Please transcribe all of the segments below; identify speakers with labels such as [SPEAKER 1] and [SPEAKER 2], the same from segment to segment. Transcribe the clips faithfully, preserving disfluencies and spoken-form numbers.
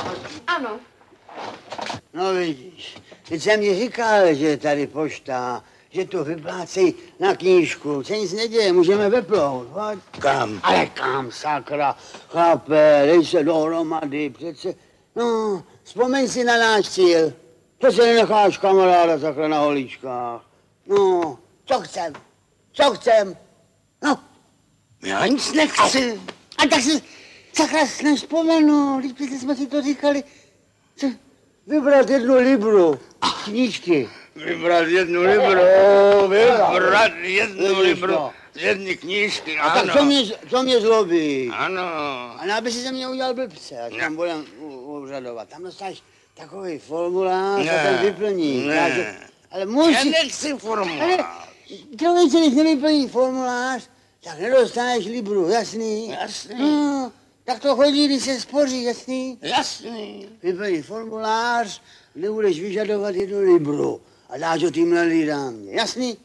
[SPEAKER 1] Ano.
[SPEAKER 2] No vidíš, teď jsem mi říkal, že je tady pošta, že to vyplácejí na knížku. Se nic neděje, můžeme vyplout. Pojď.
[SPEAKER 3] Kam?
[SPEAKER 2] Ale kam, sakra, chlape, dej se dohromady, přece. No, vzpomeň si na náš cíl. To se nenecháš kamaráda takhle na holíčkách. No, co chcem? Co chcem? No.
[SPEAKER 3] Já nic nechci.
[SPEAKER 2] A tak si sakra nevzpomenu, když jsme si to říkali. Co? Vybrat jednu libru z knížky.
[SPEAKER 3] Vybrat jednu libru, vybrat jednu libru z jedné knížky,
[SPEAKER 2] ano. A tak co mě, co mě zlobí?
[SPEAKER 3] Ano.
[SPEAKER 2] A aby si ze mě udělal blbce, až tam budem úřadovat. Tam dostaneš takový formulář
[SPEAKER 3] ne,
[SPEAKER 2] a ten vyplní.
[SPEAKER 3] Ne.
[SPEAKER 2] To, ale musí...
[SPEAKER 3] Já nechci formulář.
[SPEAKER 2] Člověče, když nevyplní formulář, tak nedostaneš libru, jasný?
[SPEAKER 3] Jasný.
[SPEAKER 2] No, tak to chodí, když se spoří, jasný?
[SPEAKER 3] Jasný.
[SPEAKER 2] Vyplní formulář, nebudeš vyžadovat jednu libru a dáš ho týmhle dámě, jasný?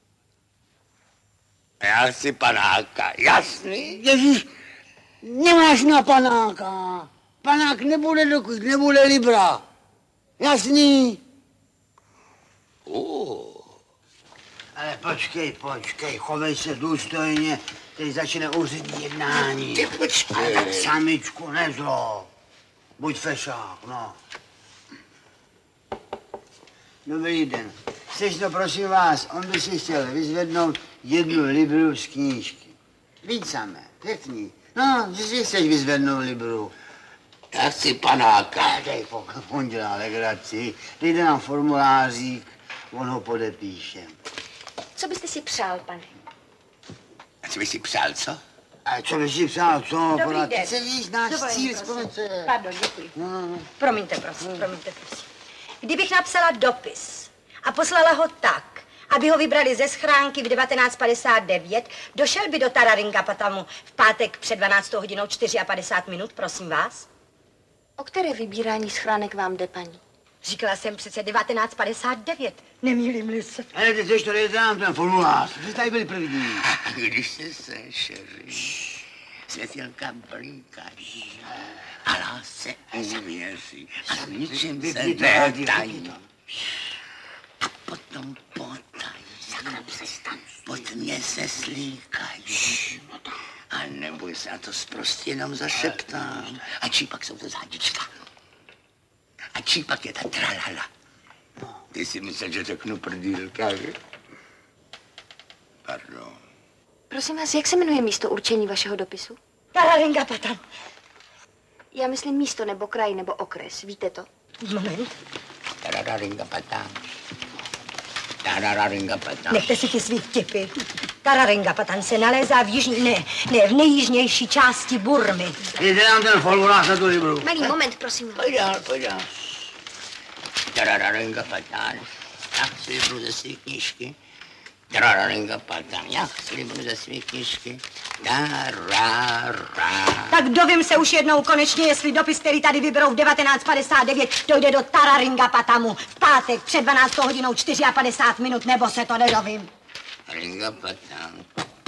[SPEAKER 3] Já chci panáka, jasný?
[SPEAKER 2] Ježíš, nemáš na panáka. Panák nebude, dokud nebude libra. Jasný?
[SPEAKER 3] Uh.
[SPEAKER 2] Ale počkej, počkej, chovej se důstojně, teď začne úřední jednání.
[SPEAKER 3] Ty počkej.
[SPEAKER 2] Ale tak samičku nezlob. Buď fešák, no. Dobrý den. Sečno, prosím vás, on by si chtěl vyzvednout jednu libru z knížky. Víc samé, pěkný. No, že si chceš vyzvednout libru.
[SPEAKER 3] Já chci panáka.
[SPEAKER 2] Dej, pokud on dělá legraci, dejte nám formulářík, on ho podepíše.
[SPEAKER 1] Co byste si přál, pane?
[SPEAKER 3] A co bys si přál, co?
[SPEAKER 2] A co bys si přál, co?
[SPEAKER 1] Dobrý
[SPEAKER 2] Podat,
[SPEAKER 1] den.
[SPEAKER 2] ty se víš, náš
[SPEAKER 1] Dovolím,
[SPEAKER 2] cíl,
[SPEAKER 1] prosím.
[SPEAKER 2] vzpomeň se.
[SPEAKER 1] Pardon, děkuji.
[SPEAKER 2] No, no, no.
[SPEAKER 1] Promiňte, prosím, promiňte, prosím. Kdybych napsala dopis a poslala ho tak, aby ho vybrali ze schránky v devatenáct padesát devět, došel by do Tararingapatamu v pátek před dvanáctou hodinou padesát čtyři minut, prosím vás?
[SPEAKER 4] O které vybírání schránek vám jde, paní?
[SPEAKER 1] Říkala jsem přece devatenáct padesát devět, nemýlím-li se.
[SPEAKER 2] Ale ty chceš to, dejte nám ten formulář, že tady byli první.
[SPEAKER 3] A když se sešeří, světilka blíkají a lásce uvěří a s ničím se netají. A potom potají, sakra přestaň, pod mě se slíkají. A neboj se, a to zprostě jenom zašeptám. A čí pak jsou to zádička. A čí pak je ta tralala. Ty si myslel, že řeknu prdýlka, že? Pardon.
[SPEAKER 4] Prosím vás, jak se jmenuje místo určení vašeho dopisu?
[SPEAKER 1] Tararingapatam.
[SPEAKER 4] Já myslím místo nebo kraj nebo okres, víte to?
[SPEAKER 1] Moment.
[SPEAKER 3] Tararingapatám. Tararingapatám.
[SPEAKER 1] Nechte si ty svý vtipy. Tararingapatan se nalézá v jižní, ne, ne, v nejjižnější části Burmy.
[SPEAKER 2] Dejte nám ten formulář na tu libru.
[SPEAKER 4] Malý moment, prosím vás.
[SPEAKER 3] Pojď dál, pojď dál. Tararingapatám. Já chci libru ze svý knížky. Tararingapatám. Já chci libru ze svý knížky. Tarara.
[SPEAKER 1] Tak dovím se už jednou konečně, jestli dopis, který tady vyberou v devatenáct padesát devět, dojde do Tararingapatamu v pátek před dvanáctou hodinou padesát čtyři minut, nebo se to nedovím.
[SPEAKER 3] Ringapatám.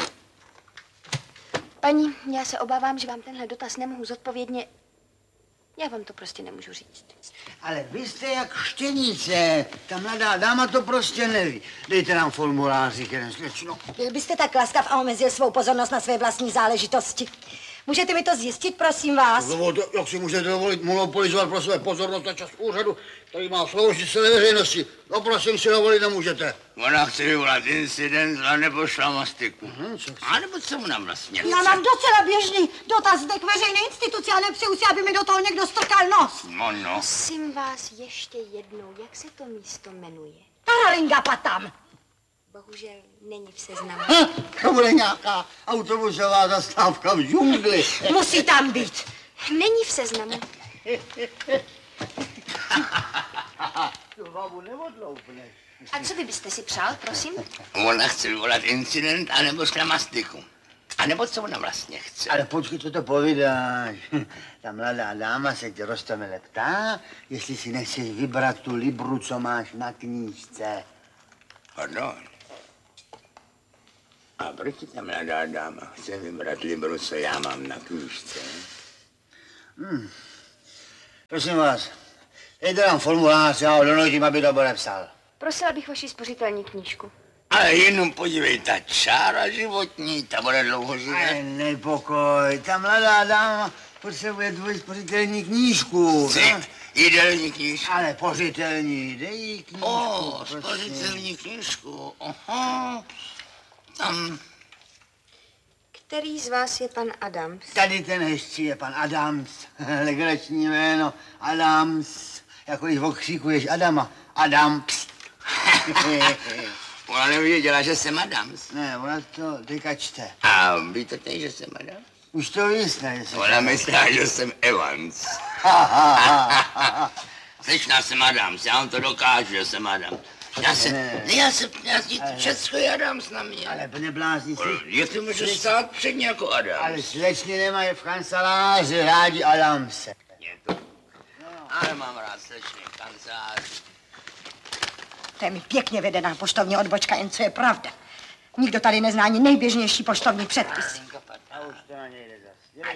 [SPEAKER 4] Paní, já se obávám, že vám tenhle dotaz nemohu zodpovědně... Já vám to prostě nemůžu říct.
[SPEAKER 2] Ale vy jste jak štěnice, ta mladá dáma to prostě neví. Dejte nám formulářík, jeden slečno.
[SPEAKER 1] Byl byste tak laskav a omezil svou pozornost na své vlastní záležitosti. Můžete mi to zjistit, prosím vás?
[SPEAKER 2] No, to, jak si můžete dovolit monopolizovat pro své pozornost na čas úřadu, který má sloužit celé veřejnosti? No prosím, si dovolit nemůžete.
[SPEAKER 3] Ona chce vyvolat incident a nebo šlamastiku.
[SPEAKER 2] Mhm, co chce?
[SPEAKER 3] A nebo co ona vlastně chce?
[SPEAKER 1] Já mám docela běžný dotaz zde k veřejné instituci a nepřeju si, aby mi do toho někdo strkal nos.
[SPEAKER 3] No, no.
[SPEAKER 4] Prosím vás ještě jednou, jak se to místo jmenuje?
[SPEAKER 1] Tararingapatam.
[SPEAKER 4] Bohužel není v seznamu.
[SPEAKER 2] Ha, to bude nějaká autobusová zastávka v džungli.
[SPEAKER 1] Musí tam být.
[SPEAKER 4] Není v seznamu.
[SPEAKER 2] Tu babu neodloupneš.
[SPEAKER 4] A co vy byste si přál, prosím?
[SPEAKER 3] Ona chce vyvolat incident a nebo šlamastiku. A nebo co ona vlastně chce?
[SPEAKER 2] Ale počkej, co to povídáš. Ta mladá dáma se tě roztomile ptá, jestli si nechceš vybrat tu libru, co máš na knížce.
[SPEAKER 3] Pardon. A proč ta mladá dáma chce vybrat libru, co já mám na knížce?
[SPEAKER 2] Hmm. Prosím vás, dejte nám formulář, já ho donutím, aby to podepsal.
[SPEAKER 4] Prosila bych vaši spořitelní knížku.
[SPEAKER 3] Ale jenom podívej, ta čára životní, ta bude dlouho
[SPEAKER 2] Ale
[SPEAKER 3] živě.
[SPEAKER 2] nepokoj, ta mladá dáma potřebuje tvoji spořitelní knížku.
[SPEAKER 3] Cit, jídelní knížku.
[SPEAKER 2] Ale pořitelní, dej jí knížku.
[SPEAKER 3] O,
[SPEAKER 2] prosím.
[SPEAKER 3] spořitelní knížku, aha. Tam,
[SPEAKER 4] Který z vás je pan Adams?
[SPEAKER 2] Tady ten hezčí je pan Adams, legrační jméno, Adams, jako když okřikuješ Adama, Adams.
[SPEAKER 3] ona nevěděla, že jsem Adams.
[SPEAKER 2] Ne, ona to teďka čte.
[SPEAKER 3] A víte teď, že jsem Adams?
[SPEAKER 2] Už to víš, ne? Že
[SPEAKER 3] Ona myslela, že jsem Evans. Slyšná jsem Adams, já vám to dokážu, že jsem Adams. Já jsem,
[SPEAKER 2] Ne.
[SPEAKER 3] ne, já jsem, já jsem, všecko je Adams na mě.
[SPEAKER 2] Ale neblázni si.
[SPEAKER 3] Jak to může stát předně jako Adams?
[SPEAKER 2] Ale slečny nemají v kanceláři rádi Adamse.
[SPEAKER 3] Je to. Ale mám rád slečny v kanceláři.
[SPEAKER 1] To je mi pěkně vedená poštovní odbočka, jen co je pravda. Nikdo tady nezná ani nejběžnější poštovní předpisy.
[SPEAKER 2] A už to nejde zas.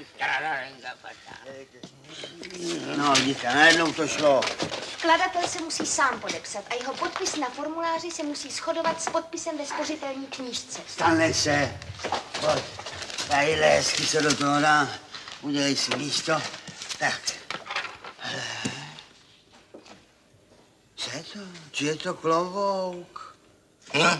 [SPEAKER 2] No, vidíte, najednou to šlo.
[SPEAKER 4] Vkladatel se musí sám podepsat a jeho podpis na formuláři se musí shodovat s podpisem ve spořitelní knížce.
[SPEAKER 2] Stane se. Pojď. Tadyhle hezky se do toho dá. Udělej si místo. Tak. Co je to? Či je to klobouk?
[SPEAKER 3] No,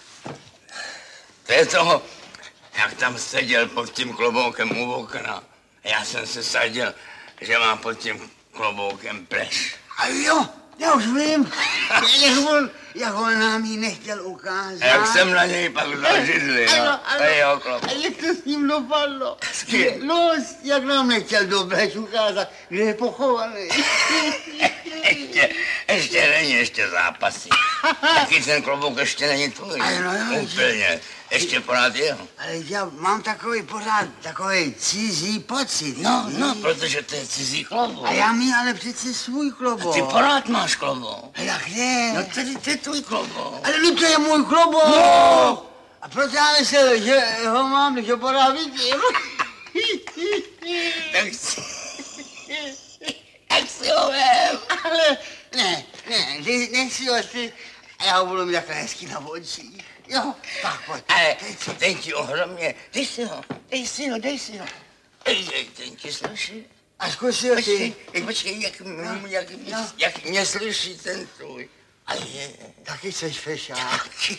[SPEAKER 3] to je toho, jak tam seděl pod tím kloboukem u okna. Já jsem se sadil, že má pod tím kloboukem pleš.
[SPEAKER 2] A jo, já už vím. Jak on, jak on nám ji nechtěl ukázat.
[SPEAKER 3] A jak jsem na něj pak vzal židli,
[SPEAKER 2] Ano,
[SPEAKER 3] no.
[SPEAKER 2] ano.
[SPEAKER 3] To je jeho klobouk.
[SPEAKER 2] A jak to s ním dopadlo?
[SPEAKER 3] Hezky.
[SPEAKER 2] No, jak nám nechtěl doblež ukázat, kde je pochovaný.
[SPEAKER 3] Ještě, ještě není, ještě zápasí. Taky ten klobouk ještě není tvůj.
[SPEAKER 2] Ano, jo,
[SPEAKER 3] Úplně. Ještě pořád jeho.
[SPEAKER 2] Ale já mám takový pořád, takový cizí pocit.
[SPEAKER 3] No, no, protože to je cizí klobouk.
[SPEAKER 2] A já mi ale přece svůj klobouk.
[SPEAKER 3] Ty pořád máš klobouk.
[SPEAKER 2] A jak ne?
[SPEAKER 3] No tady to je tvůj klobouk.
[SPEAKER 2] Ale no to je můj klobouk.
[SPEAKER 3] No.
[SPEAKER 2] A proto já myslel, že ho mám, když ho pořád vidím.
[SPEAKER 3] Tak si... Tak si ho vem.
[SPEAKER 2] Ale ne, ne, ne, nech si ho ty. A já ho budu mít takhle hezky na očích. Jo, tak pojď.
[SPEAKER 3] Ale
[SPEAKER 2] Teď si-
[SPEAKER 3] ten ti ohromně, dej si ho, dej si ho, dej si ho. Ej, ej, ten ti slyší.
[SPEAKER 2] A zkus si ho
[SPEAKER 3] Počkej,
[SPEAKER 2] ty.
[SPEAKER 3] ej, počkej, jak,
[SPEAKER 2] No,
[SPEAKER 3] jak, jak,
[SPEAKER 2] no.
[SPEAKER 3] jak mě slyší ten tvůj. Ale je,
[SPEAKER 2] Taky seš fešák.
[SPEAKER 3] taky.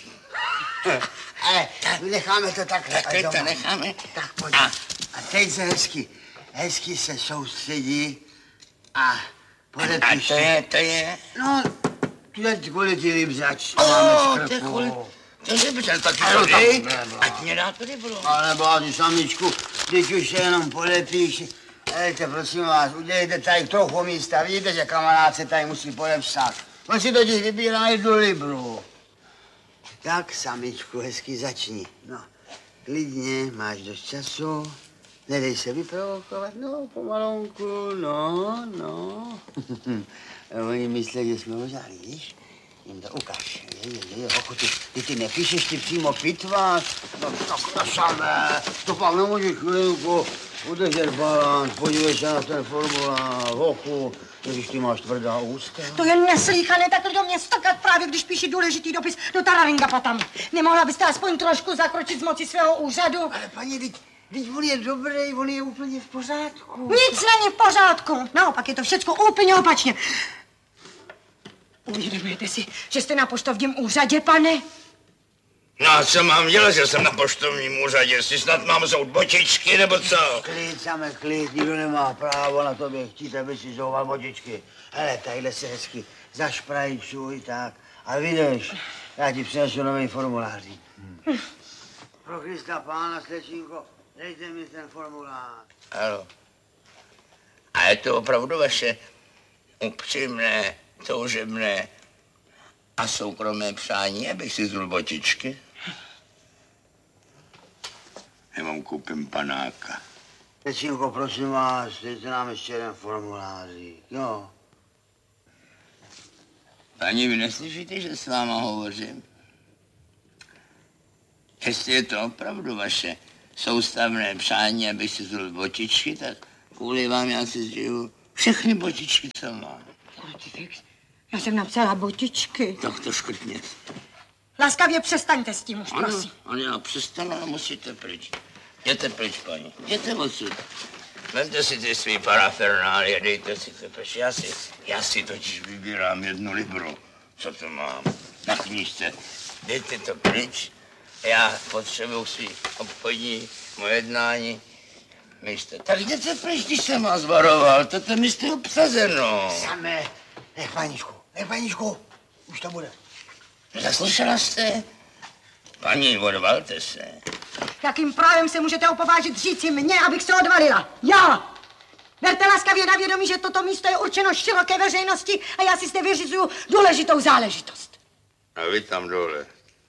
[SPEAKER 2] Ale necháme to takhle.
[SPEAKER 3] Tak
[SPEAKER 2] až
[SPEAKER 3] teď
[SPEAKER 2] doma.
[SPEAKER 3] to necháme.
[SPEAKER 2] Tak pojď.
[SPEAKER 3] A.
[SPEAKER 2] A teď se hezky, hezky se soustředí a
[SPEAKER 3] A
[SPEAKER 2] podepiš.
[SPEAKER 3] to je, to je.
[SPEAKER 2] No, tu je kvůli ty libřač.
[SPEAKER 3] O,
[SPEAKER 2] máme z
[SPEAKER 3] to je
[SPEAKER 2] krku.
[SPEAKER 3] kvůli, to je dobře, tak
[SPEAKER 2] Ano,
[SPEAKER 3] to dej,
[SPEAKER 2] tak, ne,
[SPEAKER 3] ať mě dá to rybro.
[SPEAKER 2] Ale bázi, samičku, teď už se jenom podepíš. Hejte, prosím vás, udělejte tady trochu místa. Vidíte, že kamarád se tady musí podepsat. On si totiž vybírá jednu libru. Tak, samičku, hezky začni. No, klidně, máš dost času. Nedej se vyprovokovat, no, pomalonku, no, no. Oni myslí, že jsme ožáli, víš? Jim to ukaž. Je, je, je, pokud ty, ty, ty nepíšeš, ty přímo pitváš, no tak to samé. To pak nemůžeš chvilku udržet balans, podívej se na ten formulář, hochu, když ty máš tvrdá ústa.
[SPEAKER 1] To je neslýchané takhle do mě stokat právě, když píši důležitý dopis do Tararinga tam. Nemohla byste aspoň trošku zakročit z moci svého úřadu?
[SPEAKER 2] Ale paní, teď, teď on je dobrý, on je úplně v pořádku.
[SPEAKER 1] Nic není v pořádku. Naopak je to všecko úplně opačně. Uvědomujete si, že jste na poštovním úřadě, pane?
[SPEAKER 3] No a co mám dělat, že jsem na poštovním úřadě? Si snad mám zout botičky, nebo co?
[SPEAKER 2] Klid, same klid, nikdo nemá právo na tobě chtít, aby si zouval vodičky. Hele, tadyhle se hezky zašprajčuj, tak. A vidíš, já ti přinesu nový formulář. Hm. Pro Krista pána, slečinko, dejte mi ten formulář.
[SPEAKER 3] Ano. A je to opravdu vaše upřímné, toužebné a soukromé přání, abych si zul botičky? Já vám koupím panáka.
[SPEAKER 2] Slečinko, prosím vás, dejte nám ještě jeden formulářík, jo.
[SPEAKER 3] Paní, vy neslyšíte, že s váma hovořím? Jestli je to opravdu vaše soustavné přání, abych si zul botičky, tak kvůli vám já si zžiju Všechny botičky, co mám.
[SPEAKER 1] Krucifix, já jsem napsala botičky.
[SPEAKER 3] Tak to škrtně.
[SPEAKER 1] Laskavě přestaňte s tím už,
[SPEAKER 3] Ano,
[SPEAKER 1] prosím.
[SPEAKER 3] ano, já přestanu, ale musíte pryč. Jděte pryč, paní. Jděte odsud. Vemte si ty svý parafernálie, dejte si to pryč. Já si, já si totiž vybírám jednu libru. Co to mám? Na knížce. Dejte to pryč. Já potřebuji si obchodní moje jednání. Místo. Tak jděte pryč, když jsem vás varoval. Toto místo je obsazeno.
[SPEAKER 2] Samé, nech paníčku, nech paníčku, už to bude.
[SPEAKER 3] Zaslyšela jste? Paní, odvalte se.
[SPEAKER 1] Jakým právem se můžete opovážit říci mně, abych se odvalila? Já! Berte laskavě na vědomí, že toto místo je určeno široké veřejnosti a já si zde vyřizuju důležitou záležitost.
[SPEAKER 3] A vy tam dole.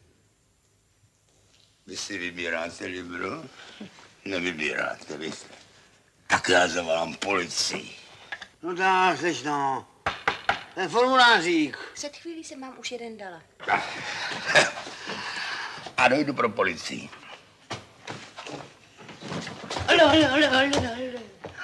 [SPEAKER 3] Vy si vybíráte libro? Nevybíráte, vy jste. Tak já zavolám policii.
[SPEAKER 2] No tak, slečno, ten formulářík.
[SPEAKER 4] Před chvílí jsem vám už jeden dala.
[SPEAKER 3] A dojdu pro policii.
[SPEAKER 2] Halo, halo, halo, halo, halo.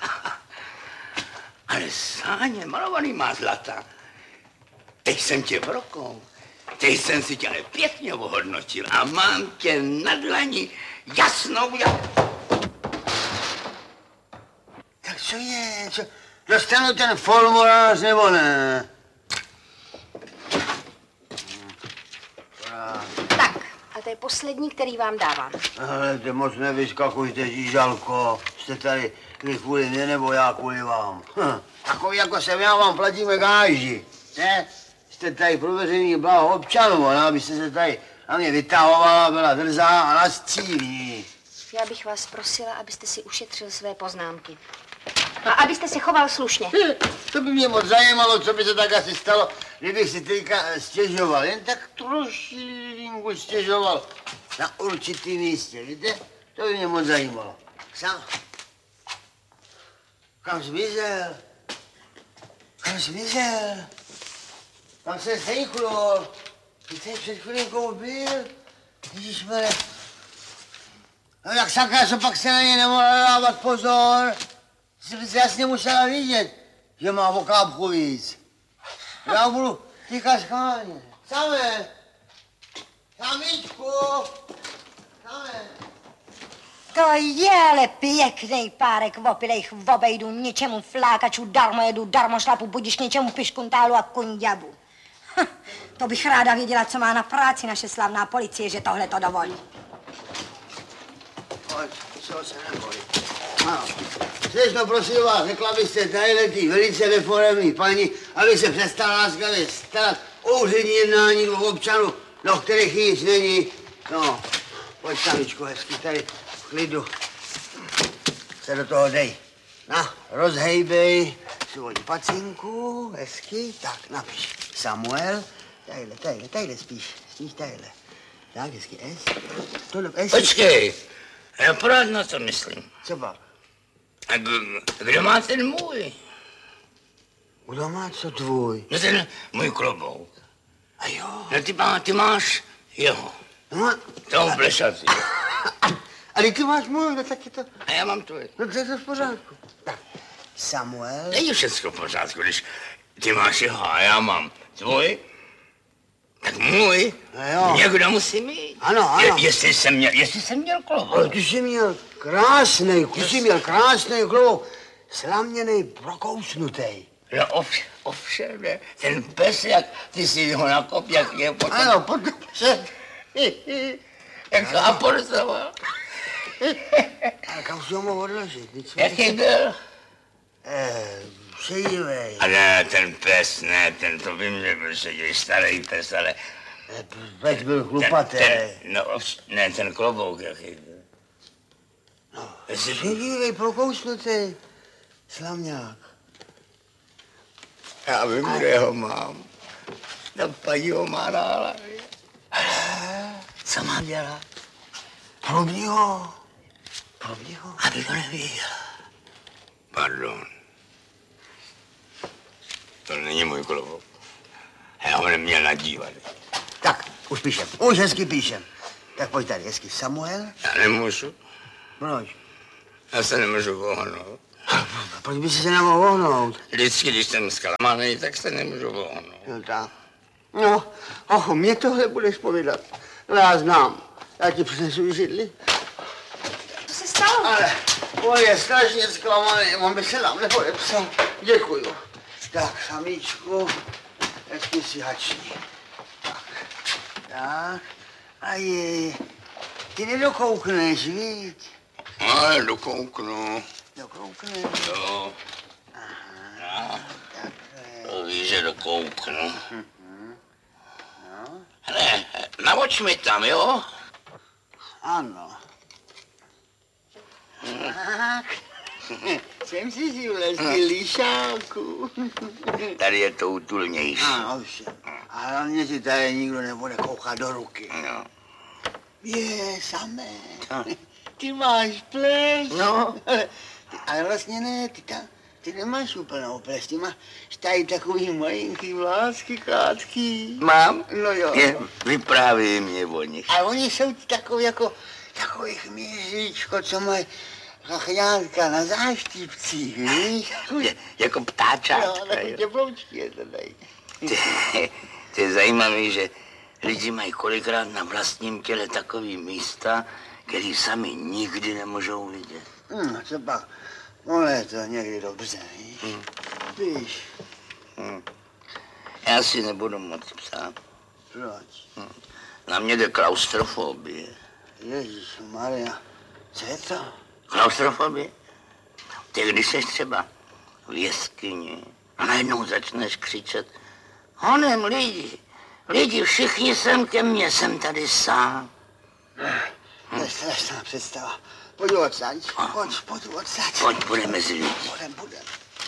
[SPEAKER 3] Ale Sáně, malovaný má zlata. Teď jsem tě vrokou. Teď jsem si tě ale pěkně ohodnotil a mám tě na dlani jasnou jak...
[SPEAKER 2] Tak co je, co? Dostanu ten formulář nebo ne?
[SPEAKER 4] Tak, a to je poslední, který vám dávám.
[SPEAKER 2] Ale ty moc nevyskakujte, žížalko. Jste tady vy kvůli mě nebo já kvůli vám. Hm. Takový jako jsem já vám platíme gáži. Ne? Jste tady pro veřejný blaho občanů, ale abyste se tady na mě vytahovala, byla drzá a nastřílí.
[SPEAKER 4] Já bych vás prosila, abyste si ušetřil své poznámky. A abyste se choval slušně.
[SPEAKER 2] Hm, to by mě moc zajímalo, co by se tak asi stalo, kdybych si teďka stěžoval. Jen tak trošinku stěžoval na určitý místě, víte? To by mě moc zajímalo. Sam. Kam zmizel? Kam zmizel? Tam se sejchlul. Ty tady před chvilinkou byl. Ježišmere. No jak sakra, co pak se na něj nemohla dávat pozor? Jsi bys jasně musela vidět, že má o kápku víc. Já budu týka schválně. Samé. Samičku. Samé.
[SPEAKER 1] To je ale pěkný párek opilejch obejdů, ničemu flákačů, darmojedu, darmošlapu, budiš něčemu piškuntálu a kunďabu. Hm, to bych ráda věděla, co má na práci naše slavná policie, že tohle to dovolí.
[SPEAKER 2] Pojď, co se neboj. Ano. Slečno, prosím vás, řekla byste tadyhle velice reformní paní, aby se přestala láskavě starat o úřední jednání dvou občanů, do kterých nic není. No, pojď samičku, hezky tady v klidu. Se do toho dej. Na, rozhejbej svou pacinku, hezky, tak napiš. Samuel, tadyhle, tadyhle, tadyhle spíš, spíš tadyhle. Tak, hezky, S. Tohle, S.
[SPEAKER 3] Počkej, já pořád na to myslím.
[SPEAKER 2] Co pak?
[SPEAKER 3] A kdo má ten můj?
[SPEAKER 2] Kdo má co tvůj?
[SPEAKER 3] No ten můj klobouk.
[SPEAKER 2] A jo.
[SPEAKER 3] No ty, má, ty máš jeho.
[SPEAKER 2] No,
[SPEAKER 3] Toho plešatý.
[SPEAKER 2] ale ty máš můj, no tak je to...
[SPEAKER 3] A já mám tvůj.
[SPEAKER 2] No to je to v pořádku. Tak, Samuel...
[SPEAKER 3] Není všechno v pořádku, když ty máš jeho a já mám tvůj. Tak můj
[SPEAKER 2] No jo.
[SPEAKER 3] někdo musí mít.
[SPEAKER 2] Ano, ano.
[SPEAKER 3] Je, jestli jsem měl, jestli jsem měl klobouk.
[SPEAKER 2] Ale ty jsi měl krásnej, ty jsi měl krásnej klobouk, slaměnej, prokousnutej.
[SPEAKER 3] No ovšem, ovšem, ne. Ten pes, jak ty si ho nakop, jak je potom...
[SPEAKER 2] Ano, potom se...
[SPEAKER 3] Jak to aportoval.
[SPEAKER 2] A kam jsi ho mohl odložit? Teď jsme-
[SPEAKER 3] Jaký byl?
[SPEAKER 2] Eh, šedivej.
[SPEAKER 3] A ne, ten pes, ne, ten to by mě byl šedivý, starý pes, ale...
[SPEAKER 2] Eh, Pes byl
[SPEAKER 3] Ten,
[SPEAKER 2] chlupatý.
[SPEAKER 3] ten, no, ovš- ne, ten klobouk, jaký byl.
[SPEAKER 2] No,
[SPEAKER 3] Jestli-
[SPEAKER 2] šedivej, prokousnutej. Slamňák.
[SPEAKER 3] Já vím, kde ho mám. Ta paní ho má na hlavě. Co mám dělat?
[SPEAKER 2] Probni ho. Probni ho.
[SPEAKER 3] Aby to neviděl. Pardon. To není můj klobouk. Já ho neměl nadívat.
[SPEAKER 2] Tak, už píšem, už hezky píšem. Tak pojď tady, hezky. Samuel?
[SPEAKER 3] Já nemůžu.
[SPEAKER 2] Proč?
[SPEAKER 3] Já se nemůžu pohnout.
[SPEAKER 2] Proč by si se nemohl vohnout?
[SPEAKER 3] Vždycky, když jsem zklamaný, tak se nemůžu vohnout.
[SPEAKER 2] Jo, tak. No, ocho, mě tohle budeš povídat. No, já znám. Já ti přinesu židli.
[SPEAKER 4] Co se stalo?
[SPEAKER 2] Ale on je strašně zklamaný, on by se nám nepodepsal. Děkuju. Tak, samíčku, hezky si hační. Tak, tak, a je, ty nedokoukneš, víš?
[SPEAKER 3] Ale dokouknu.
[SPEAKER 2] Dokoukneš?
[SPEAKER 3] Jo.
[SPEAKER 2] Aha, takhle.
[SPEAKER 3] To víš, že dokouknu.
[SPEAKER 2] Mhm. No,
[SPEAKER 3] Hele, navoč mi tam, jo?
[SPEAKER 2] ano. Tak, jsem si si vlezl líšáku.
[SPEAKER 3] Tady je to útulnější.
[SPEAKER 2] Ano, už. A hlavně si tady nikdo nebude koukat do ruky.
[SPEAKER 3] No.
[SPEAKER 2] Je, samé. Ty máš ples.
[SPEAKER 3] No.
[SPEAKER 2] Ale, ale vlastně ne, ty tam, ty nemáš úplnou ples, ty máš tady takový malinký vlásky, krátký.
[SPEAKER 3] Mám?
[SPEAKER 2] No jo.
[SPEAKER 3] Je, vyprávěj mě o nich.
[SPEAKER 2] A oni jsou takový jako, takový chmíříčko, co mají chachňátka na záštipcích, víš?
[SPEAKER 3] Je, jako ptáčátka,
[SPEAKER 2] No, takové
[SPEAKER 3] jo.
[SPEAKER 2] těploučky je to dají.
[SPEAKER 3] Ty, to je zajímavé, že lidi mají kolikrát na vlastním těle takový místa, který sami nikdy nemůžou vidět.
[SPEAKER 2] Hm, co pak, ono je to někdy dobře, víš?
[SPEAKER 3] Hmm.
[SPEAKER 2] Víš,
[SPEAKER 3] Hmm. Já si nebudu moc psát.
[SPEAKER 2] proč?
[SPEAKER 3] Hmm. Na mě jde klaustrofobie.
[SPEAKER 2] Ježišmarja, co je to?
[SPEAKER 3] Klaustrofobie? Ty když jsi třeba v jeskyni a najednou začneš křičet honem lidi, lidi, všichni sem ke mně, jsem tady sám.
[SPEAKER 2] To je strašná představa. Pojď odsaď, pojď, pojď odsaď.
[SPEAKER 3] Pojď, půjdeme mezi lidi.
[SPEAKER 2] Budem, budem.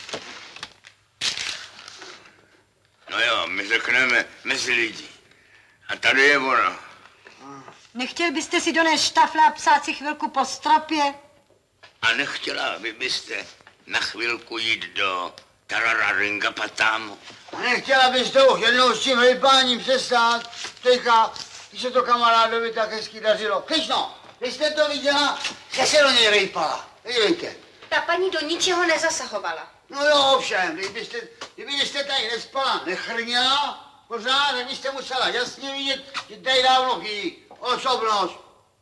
[SPEAKER 3] No jo, my řekneme mezi lidi. A tady je ono.
[SPEAKER 1] Nechtěl byste si donést štafle a psát si chvilku po stropě?
[SPEAKER 3] A nechtěla by byste na chvilku jít do Tarararingapatámu?
[SPEAKER 2] Nechtěla bys to už jednou s tím rybáním přestát? Teďka, když se to kamarádovi tak hezky dařilo. Kryšno, vy jste to viděla, že se do něj rejpala. Vidíte?
[SPEAKER 4] Ta paní do ničeho nezasahovala.
[SPEAKER 2] No jo, ovšem, kdybyste, kdybyste tady nespala, nechrněla, pořád, tak byste musela jasně vidět, že tady dávno chybí osobnost,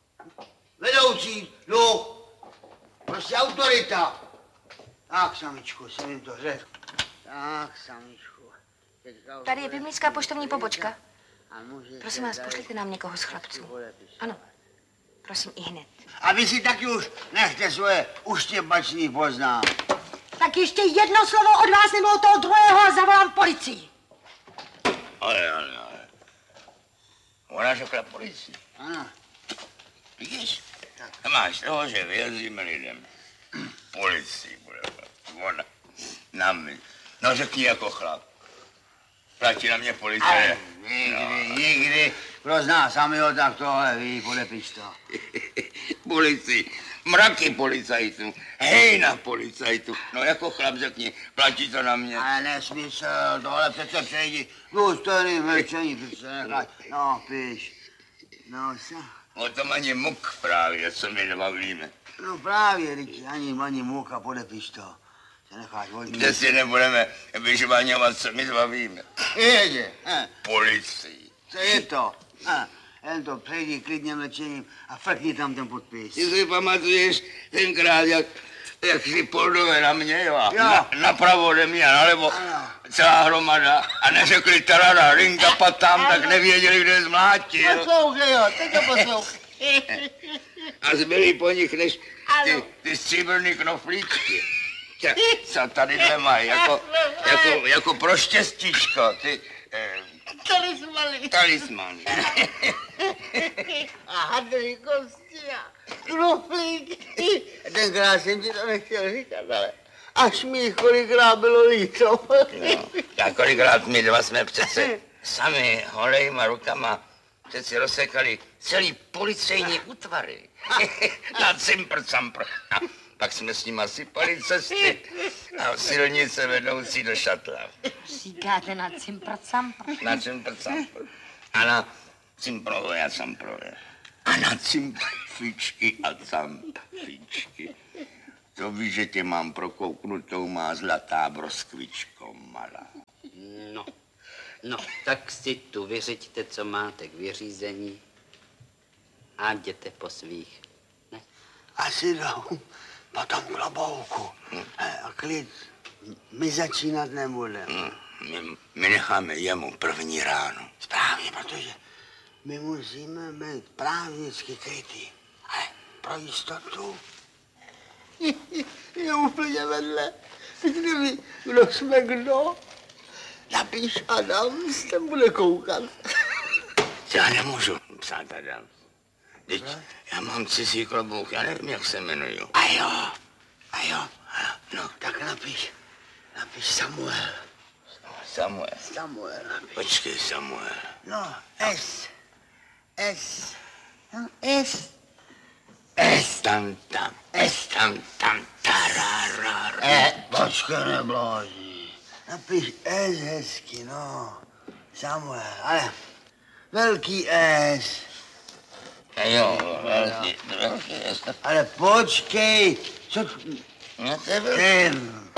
[SPEAKER 2] vedoucí, duch, prostě autorita. Tak, samičku, jsem jim to řekl. Tak, samičku. Teďka
[SPEAKER 4] Tady je Pivnická poštovní pobočka.
[SPEAKER 2] A můžete
[SPEAKER 4] Prosím vás,
[SPEAKER 2] tady
[SPEAKER 4] pošlete nám někoho z chlapců.
[SPEAKER 2] podepisovat.
[SPEAKER 4] Ano, prosím, i hned.
[SPEAKER 2] A vy si taky už nechte svoje uštěbačný poznám.
[SPEAKER 1] Tak ještě jedno slovo od vás nebo od toho druhého a zavolám policii.
[SPEAKER 3] Ale, ale, ale. Ona řekla policii.
[SPEAKER 2] Ano.
[SPEAKER 3] Vidíš? A máš toho, že věříme lidem. Policii bude. Ona. Na mě. No řekni jako chlap. Platí na mě policie.
[SPEAKER 2] Nikdy, nikdy. Kdo zná samého, tak tohle ví, podepiš to.
[SPEAKER 3] Policii. Mraky policajtů. Hejna policajtů. No jako chlap řekni, platí to na mě.
[SPEAKER 2] Ale nesmysl, tohle přece přejdi. Důstojný mlčení přece nechaj. No, píš. No, co?
[SPEAKER 3] O tom ani muk právě, co my nebavíme.
[SPEAKER 2] No právě, Ricky, ani, ani muka, podepiš to. Se necháš vodit.
[SPEAKER 3] Kde si nebudeme vyžvaňovat, co my bavíme.
[SPEAKER 2] Ježe, eh,
[SPEAKER 3] Policii.
[SPEAKER 2] co je to? Eh, jen to přejdi klidně mlčením a frkni tam ten podpis.
[SPEAKER 3] Ty si pamatuješ tenkrát, jak, jak si poldové na mě, jo?
[SPEAKER 2] Jo.
[SPEAKER 3] Na, napravo ode mě a nalevo
[SPEAKER 2] Ano.
[SPEAKER 3] celá hromada a neřekli tarara, ringa patám, tak nevěděli, kde je zmlátil.
[SPEAKER 2] Poslouchej, jo, teď to poslouchej.
[SPEAKER 3] A zbyli po nich než ty,
[SPEAKER 2] Ano.
[SPEAKER 3] ty stříbrný knoflíčky. Tě, co tadyhle mají, jako, jako, jako pro štěstíčko, ty eh,
[SPEAKER 2] Talismany.
[SPEAKER 3] talismany.
[SPEAKER 2] A hadry kosti a knoflík. Tenkrát jsem ti to nechtěl říkat, ale až mi kolikrát bylo líto.
[SPEAKER 3] No, a kolikrát my dva jsme přece sami holejma rukama přeci rozsekali celý policejní útvary. Na cimpr campr. A pak jsme s nima sypali cesty a silnice vedoucí do Šatla.
[SPEAKER 1] Říkáte na cimpr campr.
[SPEAKER 3] Na cimpr campr. A na cimprové a camprové. A na cimpfičky a campfičky. To víš, že tě mám prokouknutou, má zlatá broskvičko malá.
[SPEAKER 5] No, no, tak si tu vyřiďte, co máte k vyřízení a jděte po svých. Ne?
[SPEAKER 2] Asi jdou po tom klobouku. Hmm. A klid, my začínat nebudeme.
[SPEAKER 3] Hmm. My, my necháme jemu první ráno.
[SPEAKER 2] Správně, protože my musíme být právnicky krytý. Ale pro jistotu je, je úplně vedle. Teď neví, kdo jsme kdo. Napíš Adam, jste bude koukat.
[SPEAKER 3] Já nemůžu psát Adam. Teď já mám cizí klobouk, já nevím, jak se jmenuju.
[SPEAKER 2] A jo, a jo, no, tak napiš, napiš Samuel.
[SPEAKER 3] Samuel.
[SPEAKER 2] Samuel napiš.
[SPEAKER 3] Počkej, Samuel.
[SPEAKER 2] No, S. S. No, S.
[SPEAKER 3] S tam tam, S tam tam, tararara.
[SPEAKER 2] E, počkej, neblázni. Napiš S hezky, no. Samuel, ale velký S.
[SPEAKER 3] Jo, velký, velký S.
[SPEAKER 2] Ale počkej, co...
[SPEAKER 3] No to je velký.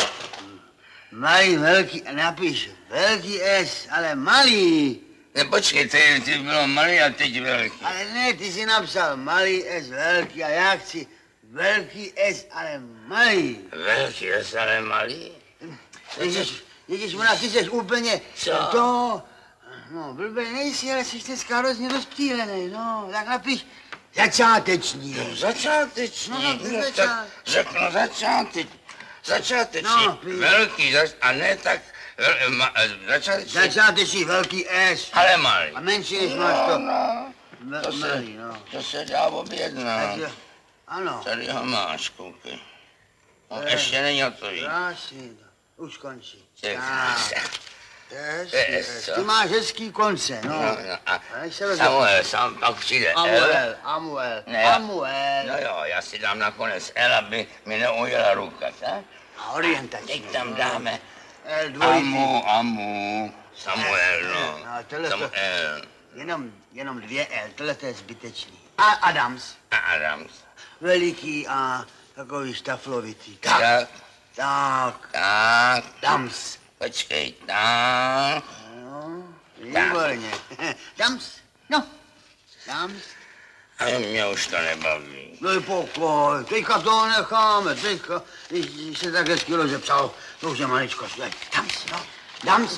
[SPEAKER 2] Malý, velký, napiš velký S, ale malý.
[SPEAKER 3] Ne, počkej, ty, ty bylo malý a teď velký.
[SPEAKER 2] Ale ne, ty jsi napsal malý S, velký a já chci velký S, ale malý.
[SPEAKER 3] Velký S, ale malý?
[SPEAKER 2] Ježiš, ježiš, ona, ty jsi úplně
[SPEAKER 3] Co?
[SPEAKER 2] to... No, blbej nejsi, ale jsi dneska hrozně rozptýlený, no, tak napiš začáteční.
[SPEAKER 3] No, začáteční,
[SPEAKER 2] No,
[SPEAKER 3] no,
[SPEAKER 2] no,
[SPEAKER 3] tak řeknu začáteční. Začáteční,
[SPEAKER 2] No,
[SPEAKER 3] velký, zač, a ne tak, vel, ma, začáteční.
[SPEAKER 2] Začáteční velký S.
[SPEAKER 3] Ale malý.
[SPEAKER 2] A menší, než máš to.
[SPEAKER 3] No,
[SPEAKER 2] Ve-
[SPEAKER 3] to, se,
[SPEAKER 2] malý, no.
[SPEAKER 3] to se dá objednat.
[SPEAKER 2] Takže, ano.
[SPEAKER 3] Tady ho máš, koukej. No,
[SPEAKER 2] Eh,
[SPEAKER 3] ještě není hotový.
[SPEAKER 2] Krásný, už končí.
[SPEAKER 3] Je
[SPEAKER 2] Tak,
[SPEAKER 3] krásný.
[SPEAKER 2] to je hezký,
[SPEAKER 3] To je
[SPEAKER 2] hezký.
[SPEAKER 3] co?
[SPEAKER 2] Ty máš hezký konce, no.
[SPEAKER 3] No, no, a
[SPEAKER 2] než se rozhodne.
[SPEAKER 3] Samuel, sam pak přijde L.
[SPEAKER 2] Amuel, Amuel,
[SPEAKER 3] Ne, já-
[SPEAKER 2] Amuel.
[SPEAKER 3] No jo, já si dám nakonec L, aby mi neujela ruka, tak?
[SPEAKER 2] A orientační.
[SPEAKER 3] Teď tam dáme
[SPEAKER 2] L dvojitý.
[SPEAKER 3] Amu, Amu, Samuel, no.
[SPEAKER 2] No, tohle to-
[SPEAKER 3] Samuel
[SPEAKER 2] Jenom, jenom dvě L, tohle to je zbytečný. A Adams,
[SPEAKER 3] a Adams.
[SPEAKER 2] veliký a takový štaflovitý.
[SPEAKER 3] Tak,
[SPEAKER 2] Tak, tak,
[SPEAKER 3] tak,
[SPEAKER 2] Dams.
[SPEAKER 3] počkej, tak.
[SPEAKER 2] No, výborně. Dams, no, Dams.
[SPEAKER 3] A mě už to nebaví.
[SPEAKER 2] No i pokoj, teďka to necháme, teďka, když se tak hezky rozepsal, to už je maličko, Dams, no, Dams.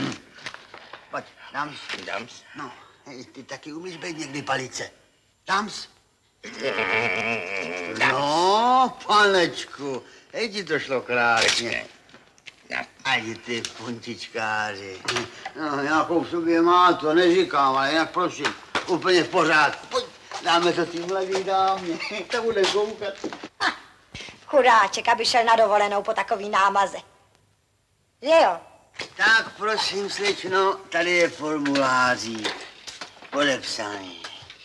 [SPEAKER 2] Pojď, Dams.
[SPEAKER 3] Dams.
[SPEAKER 2] No, hej, ty taky umíš být někdy palice. Dams. No, panečku, hej, ti to šlo krásně.
[SPEAKER 3] Tak.
[SPEAKER 2] Ani ty puntičkáři. No, nějakou v sobě má, to neříkám, ale jinak prosím, úplně v pořádku. Pojď, dáme to tým mladý dámě, to bude koukat.
[SPEAKER 1] Chudáček, aby šel na dovolenou po takový námaze. Že jo?
[SPEAKER 2] Tak prosím, slečno, tady je formulářík podepsaný.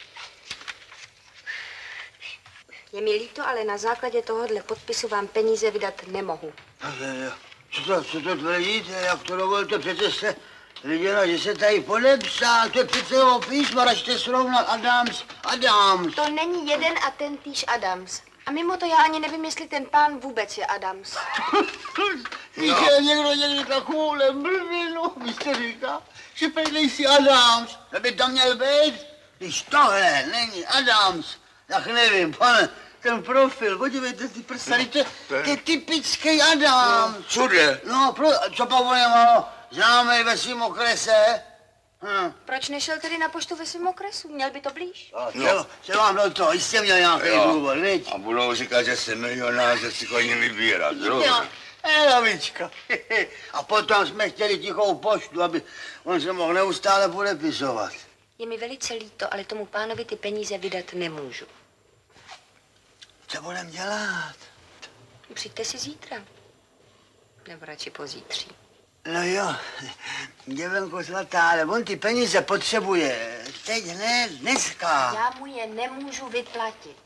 [SPEAKER 4] Je mi líto, ale na základě tohohle podpisu vám peníze vydat nemohu.
[SPEAKER 2] Co to, co to tvrdíte, jak to dovolíte, přece jste viděla, že se tady podepsal, to je přece jeho písmo, račte srovnat Adams, Adams.
[SPEAKER 4] To není jeden a ten týž Adams. A mimo to já ani nevím, jestli ten pán vůbec je Adams.
[SPEAKER 2] Říká někdo někdy takovouhle blbinu, vy jste říká, že prý nejsi Adams, to by to měl být. Když tohle není Adams, tak nevím, pane, ten profil, podívejte, ty prsty, to, to je typický Adams.
[SPEAKER 3] Všude.
[SPEAKER 2] No, pro, co pak on je malo známý ve svým okrese? Hm.
[SPEAKER 4] Proč nešel tedy na poštu ve svém okresu? Měl by to blíž.
[SPEAKER 2] No. Se vám do toho, jistě měl nějaký
[SPEAKER 3] Jo.
[SPEAKER 2] důvod, viď?
[SPEAKER 3] A budou říkat, že jsem milionář, že si chodím vybírat.
[SPEAKER 2] Jo,
[SPEAKER 3] Zrovna.
[SPEAKER 2] Elavička. A potom jsme chtěli tichou poštu, aby on se mohl neustále podepisovat.
[SPEAKER 4] Je mi velice líto, ale tomu pánovi ty peníze vydat nemůžu.
[SPEAKER 2] Co budem dělat?
[SPEAKER 4] Přijďte si zítra. Nebo radši pozítří.
[SPEAKER 2] No jo, děvenko zlatá, ale on ty peníze potřebuje. Teď hned, dneska.
[SPEAKER 4] Já mu je nemůžu vyplatit.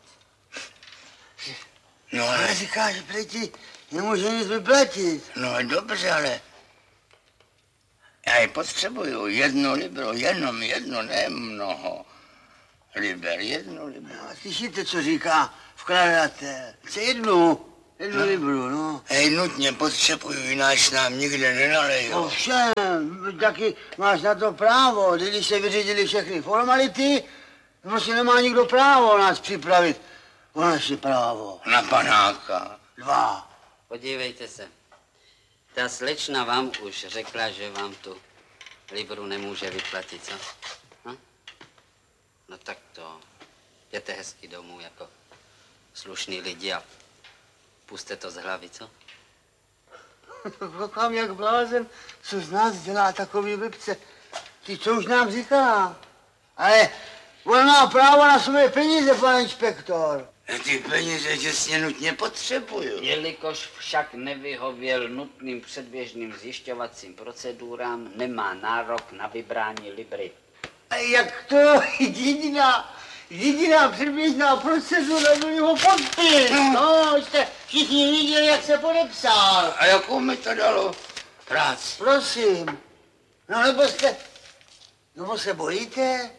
[SPEAKER 3] No
[SPEAKER 2] Ale
[SPEAKER 3] ale,
[SPEAKER 2] říká, že prý ti nemůže nic vyplatit.
[SPEAKER 3] no dobře, ale já je potřebuju jedno libro, jenom jedno, ne mnoho. Liber, jedno libro.
[SPEAKER 2] A slyšíte, co říká vkladatel? Chce jednu, Jednu libru, no.
[SPEAKER 3] Hej, nutně potřebuju, jináč nám nikde nenalejou.
[SPEAKER 2] Ovšem, taky máš na to právo, když se vyřídili všechny formality, prostě nemá nikdo právo nás připravit o naše právo.
[SPEAKER 3] Na panáka.
[SPEAKER 2] Dva.
[SPEAKER 5] Podívejte se. Ta slečna vám už řekla, že vám tu libru nemůže vyplatit, co? Hm? No tak to jděte hezky domů jako slušný lidi a puste to z hlavy, co?
[SPEAKER 2] Koukám jak blázen, co z nás dělá takový blbce. Ty co už nám říká? Ale on má právo na své peníze, pane inspektor.
[SPEAKER 3] Ty peníze těsně nutně potřebuju.
[SPEAKER 5] Jelikož však nevyhověl nutným předběžným zjišťovacím procedurám, nemá nárok na vybrání libry.
[SPEAKER 2] A jak to jediná, jediná předběžná procedura byl jeho podpis. No, jste všichni viděli, jak se podepsal.
[SPEAKER 3] A jakou mi to dalo práci?
[SPEAKER 2] Prosím. No nebo jste, nebo se bojíte?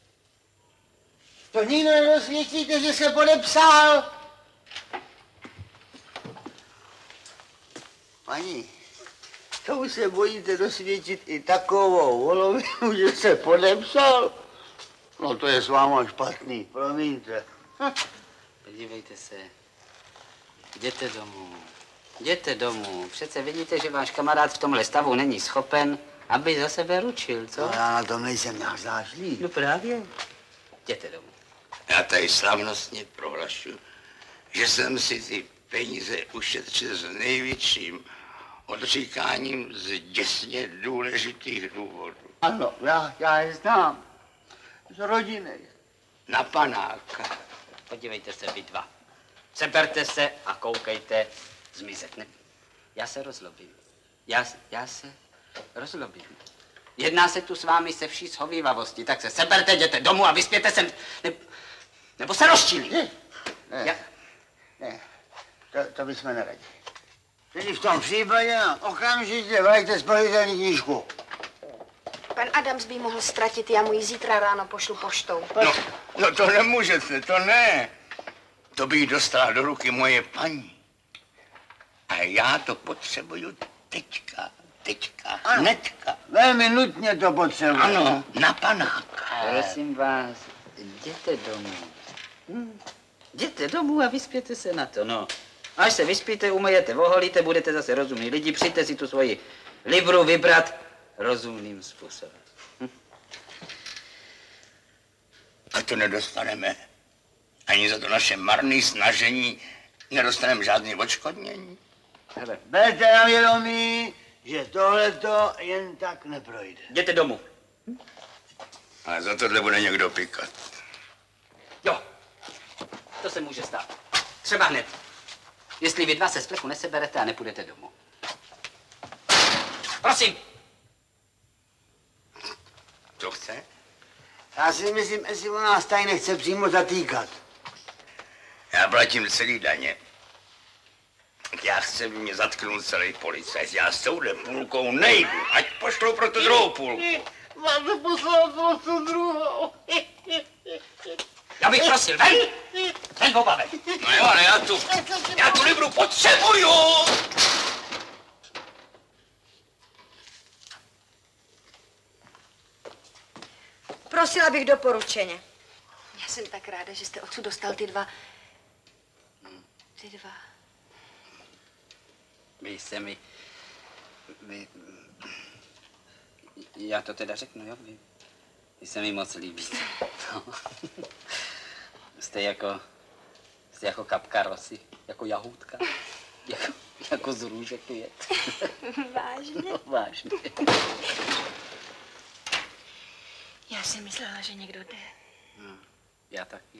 [SPEAKER 2] To nikdo nedosvědčíte, že se podepsal? Paní, to už se bojíte dosvědčit i takovou volovinu, že se podepsal? No to je s váma špatný, promiňte. Hm.
[SPEAKER 5] Podívejte se. Jděte domů. Jděte domů. Přece vidíte, že váš kamarád v tomhle stavu není schopen, aby za sebe ručil, co?
[SPEAKER 2] No, já na tom nejsem nějak zášlý.
[SPEAKER 5] No právě. Jděte domů.
[SPEAKER 3] Já tady slavnostně prohlašuji, že jsem si ty peníze ušetřil s největším odříkáním z děsně důležitých důvodů.
[SPEAKER 2] Ano, já, já je znám. Z rodiny.
[SPEAKER 3] Na panáka.
[SPEAKER 5] Podívejte se vy dva. Seberte se a koukejte zmizet. Ne? Já se rozlobím. Já, já se rozlobím. Jedná se tu s vámi se vší shovívavosti, tak se seberte, jděte domů a vyspěte se, ne, nebo se rozčílí.
[SPEAKER 2] Ne, ne,
[SPEAKER 5] Já...
[SPEAKER 2] ne, to, to bychom neradi. Tedy v tom případě okamžitě vraťte spalitelní knížku.
[SPEAKER 4] Pan Adams by mohl ztratit, já mu ji zítra ráno pošlu poštou.
[SPEAKER 3] No, no to nemůžete, to ne. To by jí dostala do ruky moje paní. A já to potřebuju teďka, teďka,
[SPEAKER 2] Ano.
[SPEAKER 3] hnedka.
[SPEAKER 2] Velmi nutně to potřebuje.
[SPEAKER 3] Ano, na panáka.
[SPEAKER 5] Prosím vás, jděte domů. Hm. Jděte domů a vyspěte se na to, no. Až se vyspíte, umyjete, oholíte, budete zase rozumní lidi, přijďte si tu svoji libru vybrat rozumným způsobem. Hm.
[SPEAKER 3] A to nedostaneme. Ani za to naše marné snažení nedostaneme žádné odškodnění.
[SPEAKER 5] Hele,
[SPEAKER 2] Berte na vědomí, že tohleto jen tak neprojde.
[SPEAKER 5] jděte domů.
[SPEAKER 3] Ale za tohle bude někdo pikat.
[SPEAKER 5] Jo, to se může stát. Třeba hned. Jestli vy dva se z plechu neseberete a nepůjdete domů. Prosím.
[SPEAKER 3] Co chce?
[SPEAKER 2] Já si myslím, jestli on nás tady nechce přímo zatýkat.
[SPEAKER 3] Já platím celý daně. Já chci, aby mě zatknul celý policajt. Já s touhle půlkou nejdu. Ať pošlou pro tu druhou půlku.
[SPEAKER 2] Máte poslat pro tu druhou.
[SPEAKER 5] Já bych prosil, ven! Ven, oba ven!
[SPEAKER 3] No jo, ale já tu, já tu libru potřebuju!
[SPEAKER 1] Prosila bych doporučeně.
[SPEAKER 4] Já jsem tak ráda, že jste odsud dostal ty dva... Ty dva...
[SPEAKER 5] Vy se mi... Vy... Já to teda řeknu, jo? Vy, vy se mi moc líbíte. No. Jste jako... Jste jako kapka rosy, jako jahůdka. Jako, jako z růže květ.
[SPEAKER 4] Vážně?
[SPEAKER 5] No, vážně.
[SPEAKER 4] Já jsem myslela, že někdo jde.
[SPEAKER 5] No, já taky.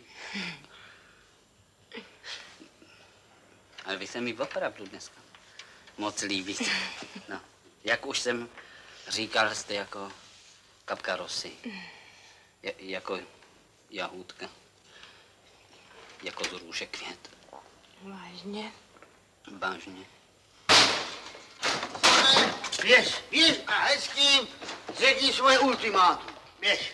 [SPEAKER 5] Ale vy se mi opravdu dneska moc líbíte. No, jak už jsem říkal, jste jako kapka rosy. Je, jako jahůdka. Jako z růže květ.
[SPEAKER 4] Vážně?
[SPEAKER 5] Vážně.
[SPEAKER 2] Běž, běž a hezkým řekni svoje ultimátum. Běž.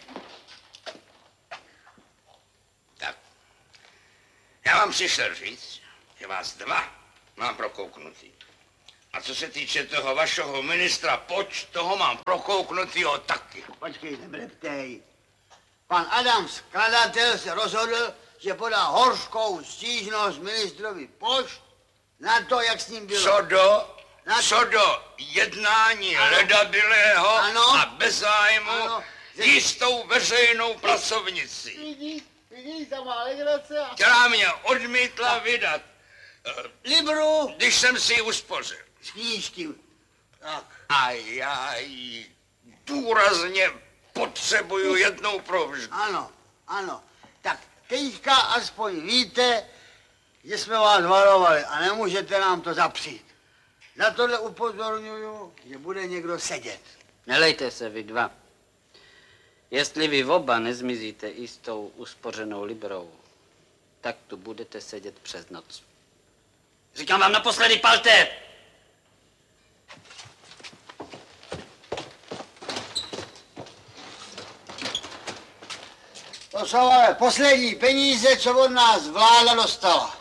[SPEAKER 3] Tak. Já vám přišel říct, že vás dva mám prokouknutý. A co se týče toho vašeho ministra Poč, toho mám prokouknutýho taky.
[SPEAKER 2] Počkej, nebreptej. Pan Adam, skladatel, se rozhodl, že podá hořkou stížnost ministrovi Poč na to, jak s ním bylo.
[SPEAKER 3] Co do,
[SPEAKER 2] na
[SPEAKER 3] co do jednání
[SPEAKER 2] ano.
[SPEAKER 3] ledabilého
[SPEAKER 2] Ano.
[SPEAKER 3] a bez zájmu
[SPEAKER 2] Ano.
[SPEAKER 3] jistou veřejnou pracovnici,
[SPEAKER 2] Vidíš, vidíš, ta má legrace a...
[SPEAKER 3] která mě odmítla vydat,
[SPEAKER 2] Libru
[SPEAKER 3] když jsem si ji uspořil.
[SPEAKER 2] z knížky. Tak.
[SPEAKER 3] A já ji důrazně potřebuju jednou provždy.
[SPEAKER 2] Ano, ano. Tak teďka aspoň víte, že jsme vás varovali a nemůžete nám to zapřít. Na tohle upozorňuju, že bude někdo sedět.
[SPEAKER 5] Nelejte se vy dva. Jestli vy oba nezmizíte i s tou uspořenou librou, tak tu budete sedět přes noc. Říkám vám naposledy, palte!
[SPEAKER 2] To jsou ale poslední peníze, co od nás vláda dostala.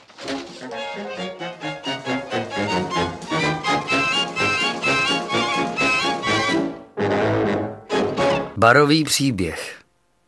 [SPEAKER 6] Barový příběh.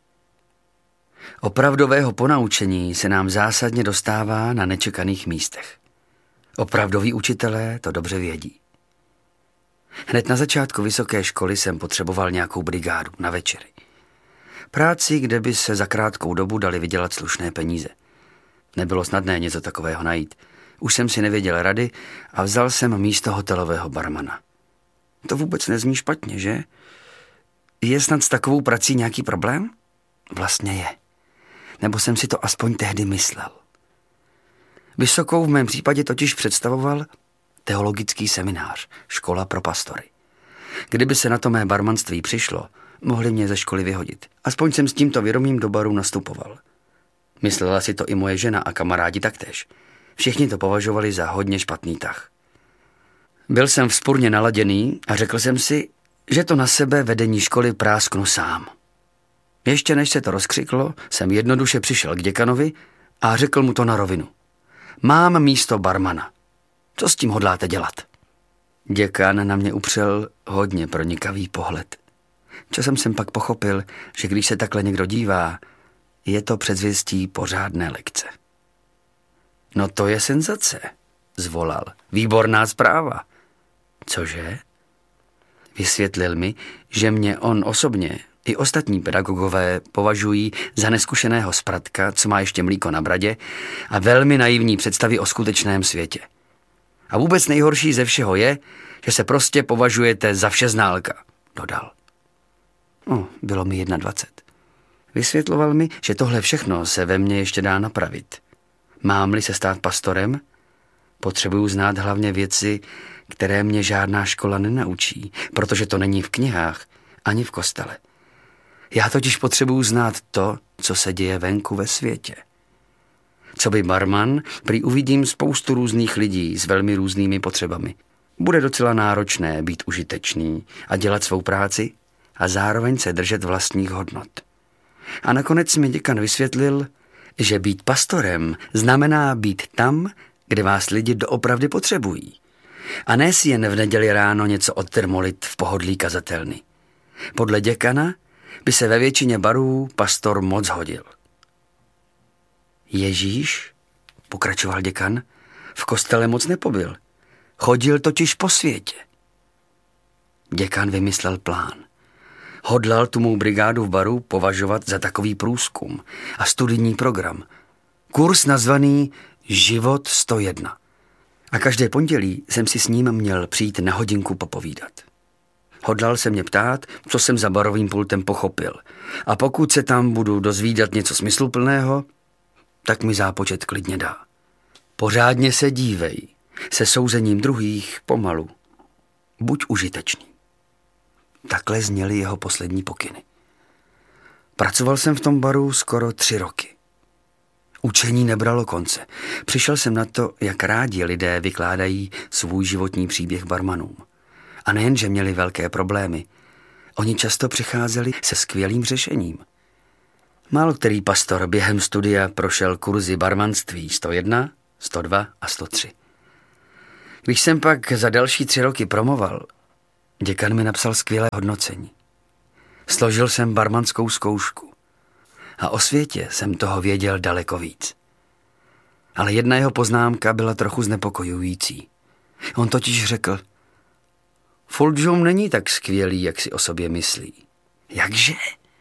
[SPEAKER 6] Opravdového ponaučení se nám zásadně dostává na nečekaných místech. Opravdoví učitelé to dobře vědí. Hned na začátku vysoké školy jsem potřeboval nějakou brigádu na večery. Práci, kde by se za krátkou dobu dali vydělat slušné peníze. Nebylo snadné něco takového najít. Už jsem si nevěděl rady a vzal jsem místo hotelového barmana. To vůbec nezní špatně, že? Je snad s takovou prací nějaký problém? Vlastně je. Nebo jsem si to aspoň tehdy myslel. Vysokou v mém případě totiž představoval teologický seminář, škola pro pastory. Kdyby se na to mé barmanství přišlo, mohli mě ze školy vyhodit. Aspoň jsem s tímto vědomím do baru nastupoval. Myslela si to i moje žena a kamarádi taktéž. Všichni to považovali za hodně špatný tah. Byl jsem vzpurně naladěný a řekl jsem si, že to na sebe vedení školy prásknu sám. Ještě než se to rozkřiklo, jsem jednoduše přišel k děkanovi a řekl mu to na rovinu. Mám místo barmana. Co s tím hodláte dělat? Děkan na mě upřel hodně pronikavý pohled. Časem jsem pak pochopil, že když se takhle někdo dívá, je to předzvěstí pořádné lekce. No to je senzace, zvolal. Výborná zpráva. Cože? Vysvětlil mi, že mě on osobně i ostatní pedagogové považují za neskušeného spratka, co má ještě mlíko na bradě a velmi naivní představy o skutečném světě. A vůbec nejhorší ze všeho je, že se prostě považujete za všeználka, dodal. No, bylo mi dvacet jedna. Vysvětloval mi, že tohle všechno se ve mně ještě dá napravit. Mám-li se stát pastorem, potřebuju znát hlavně věci, které mě žádná škola nenaučí, protože to není v knihách ani v kostele. Já totiž potřebuju znát to, co se děje venku ve světě. Co by barman, prý uvidím spoustu různých lidí s velmi různými potřebami. Bude docela náročné být užitečný a dělat svou práci a zároveň se držet vlastních hodnot. A nakonec mi děkan vysvětlil, že být pastorem znamená být tam, kde vás lidi doopravdy potřebují. A ne si jen v neděli ráno něco odtermolit v pohodlí kazatelny. Podle děkana by se ve většině barů pastor moc hodil. Ježíš, pokračoval děkan, v kostele moc nepobyl. Chodil totiž po světě. Děkan vymyslel plán. Hodlal tu mou brigádu v baru považovat za takový průzkum a studijní program. Kurs nazvaný Život sto jedna. A každé pondělí jsem si s ním měl přijít na hodinku popovídat. Hodlal se mě ptát, co jsem za barovým pultem pochopil. A pokud se tam budu dozvídat něco smysluplného, tak mi zápočet klidně dá. Pořádně se dívej, se souzením druhých pomalu. Buď užitečný. Takhle zněly jeho poslední pokyny. Pracoval jsem v tom baru skoro tři roky. Učení nebralo konce. Přišel jsem na to, jak rádi lidé vykládají svůj životní příběh barmanům. A nejen, že měli velké problémy, oni často přicházeli se skvělým řešením. Málo který pastor během studia prošel kurzy barmanství sto jedna, sto dva a sto tři. Když jsem pak za další tři roky promoval, děkan mi napsal skvělé hodnocení. Složil jsem barmanskou zkoušku a o světě jsem toho věděl daleko víc. Ale jedna jeho poznámka byla trochu znepokojující. On totiž řekl, Foljum není tak skvělý, jak si o sobě myslí. Jakže?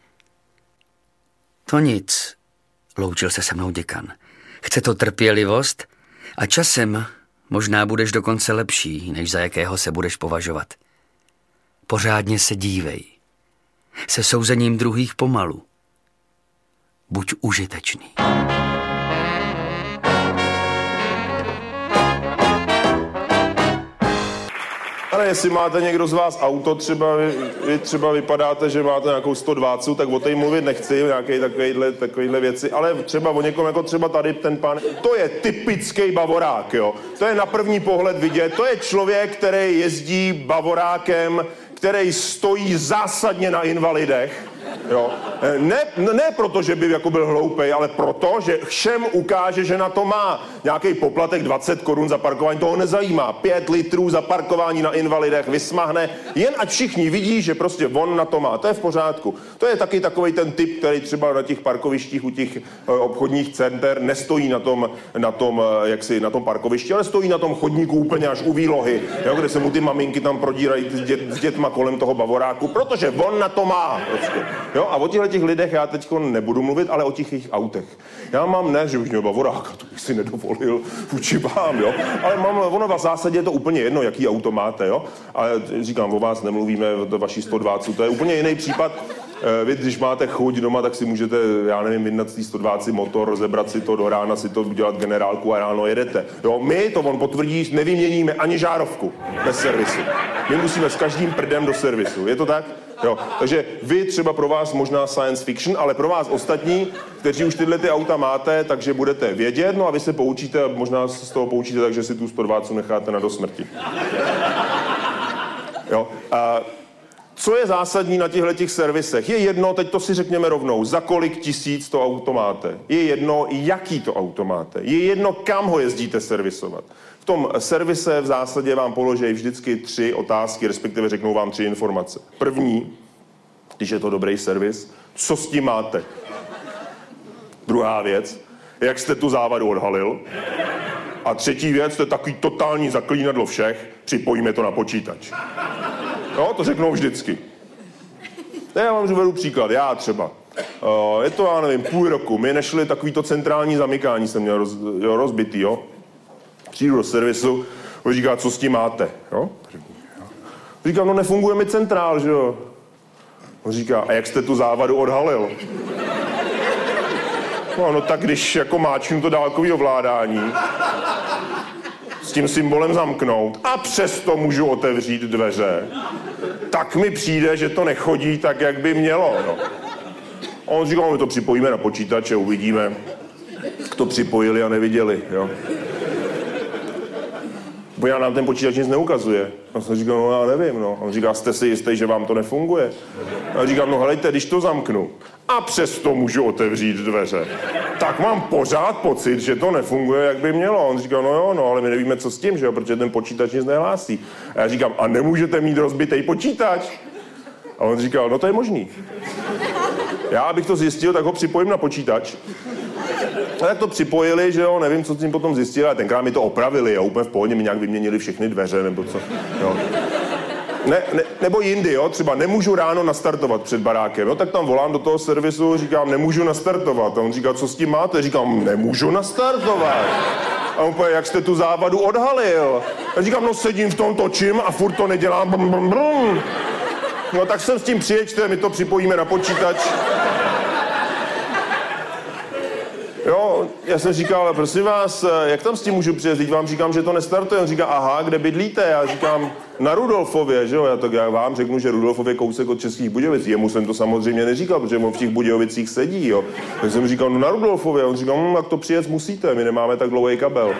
[SPEAKER 6] To nic, loučil se se mnou děkan. Chce to trpělivost a časem možná budeš dokonce lepší, než za jakého se budeš považovat. Pořádně se dívej. Se souzením druhých pomalu. Buď užitečný.
[SPEAKER 7] Ale jestli máte někdo z vás auto, třeba vy, vy třeba vypadáte, že máte nějakou sto dvacet, tak o té mluvit nechci, nějaké takovýhle, takovýhle věci, ale třeba o někom, jako třeba tady ten pán, to je typický bavorák, jo. To je na první pohled vidět, to je člověk, který jezdí bavorákem, který stojí zásadně na invalidech, jo. Ne, ne proto, že by jako byl hloupej, ale proto, že všem ukáže, že na to má. Nějaký poplatek dvacet korun za parkování, toho nezajímá. Pět litrů za parkování na invalidech vysmahne, jen ať všichni vidí, že prostě on na to má. To je v pořádku. To je taky takovej ten typ, který třeba na těch parkovištích u těch obchodních center nestojí na tom, na tom, jaksi, na tom parkovišti, ale stojí na tom chodníku úplně až u výlohy, jo, kde se mu ty maminky tam prodírají s, dět, s dětma kolem toho bavoráku, protože on na to má. Prostě. Jo, a o těchto těch lidech já teď nebudu mluvit, ale o těch jejich autech. Já mám ne, že bych měl bavoráka, to bych si nedovolil vůči vám, jo. Ale mám, ono v zásadě je to úplně jedno, jaký auto máte, jo. A říkám, o vás nemluvíme, o vaší sto dvacet, to je úplně jiný případ. Vy, když máte chuť doma, tak si můžete, já nevím, vydat z té sto dvacet motor, rozebrat si to do rána, si to udělat generálku a ráno jedete. Jo, my, to on potvrdí, nevyměníme ani žárovku bez servisu. My musíme s každým prdem do servisu, je to tak? Jo, takže vy třeba pro vás možná science fiction, ale pro vás ostatní, kteří už tyhle ty auta máte, takže budete vědět, no a vy se poučíte, možná z toho poučíte, takže si tu sto dvacet necháte na do smrti. Jo, a co je zásadní na těchto těch servisech? Je jedno, teď to si řekněme rovnou, za kolik tisíc to auto máte. Je jedno, jaký to auto máte. Je jedno, kam ho jezdíte servisovat. V tom servise v zásadě vám položí vždycky tři otázky, respektive řeknou vám tři informace. První, když je to dobrý servis, co s tím máte? Druhá věc, jak jste tu závadu odhalil? A třetí věc, to je takový totální zaklínadlo všech, připojíme to na počítač. No, to řeknou vždycky. Já vám uvedu příklad, já třeba. Uh, je to, já nevím, půl roku, my nešli takovýto centrální zamykání, jsem měl roz, jo, rozbitý, jo. Přijdu do servisu, on říká, co s tím máte, jo. Říkám, no nefunguje mi centrál, že jo. On říká, a jak jste tu závadu odhalil? No, no tak když jako máčnu to dálkový ovládání, s tím symbolem zamknout a přesto můžu otevřít dveře, tak mi přijde, že to nechodí tak, jak by mělo. No. A on říkal, my to připojíme na počítače, uvidíme, jak to připojili a neviděli. Jo. Bo já nám ten počítač nic neukazuje. A jsem říkal, no já nevím, no. A on říká, jste si jistý, že vám to nefunguje? A já říkám, no helejte, když to zamknu a přesto můžu otevřít dveře, tak mám pořád pocit, že to nefunguje, jak by mělo. A on říkal, no jo, no, ale my nevíme, co s tím, že jo, protože ten počítač nic nehlásí. A já říkám, a nemůžete mít rozbitej počítač? A on říkal, no to je možný. Já, abych to zjistil, tak ho připojím na počítač. A tak to připojili, že jo, nevím, co s tím potom zjistili, ale tenkrát mi to opravili, jo, úplně v pohodě mi nějak vyměnili všechny dveře, nebo co, jo. Ne, ne, nebo jindy, jo, třeba nemůžu ráno nastartovat před barákem, jo, tak tam volám do toho servisu, říkám, nemůžu nastartovat. A on říká, co s tím máte? Říkám, nemůžu nastartovat. A on poje, jak jste tu závadu odhalil? A říkám, no sedím v tom, točím a furt to nedělám. Brum, brum, brum. No tak sem s tím přijeďte, my to připojíme na počítač. Jo, já jsem říkal, prosím vás, jak tam s tím můžu přijet? Teď vám říkám, že to nestartuje. On říká, aha, kde bydlíte? Já říkám, na Rudolfově, že jo? Já, tak já vám řeknu, že Rudolfov je kousek od Českých Budějovic. Jemu jsem to samozřejmě neříkal, protože on v těch Budějovicích sedí, jo. Tak jsem říkal, no na Rudolfově. On říkal, hm, tak to přijet musíte, my nemáme tak dlouhý kabel.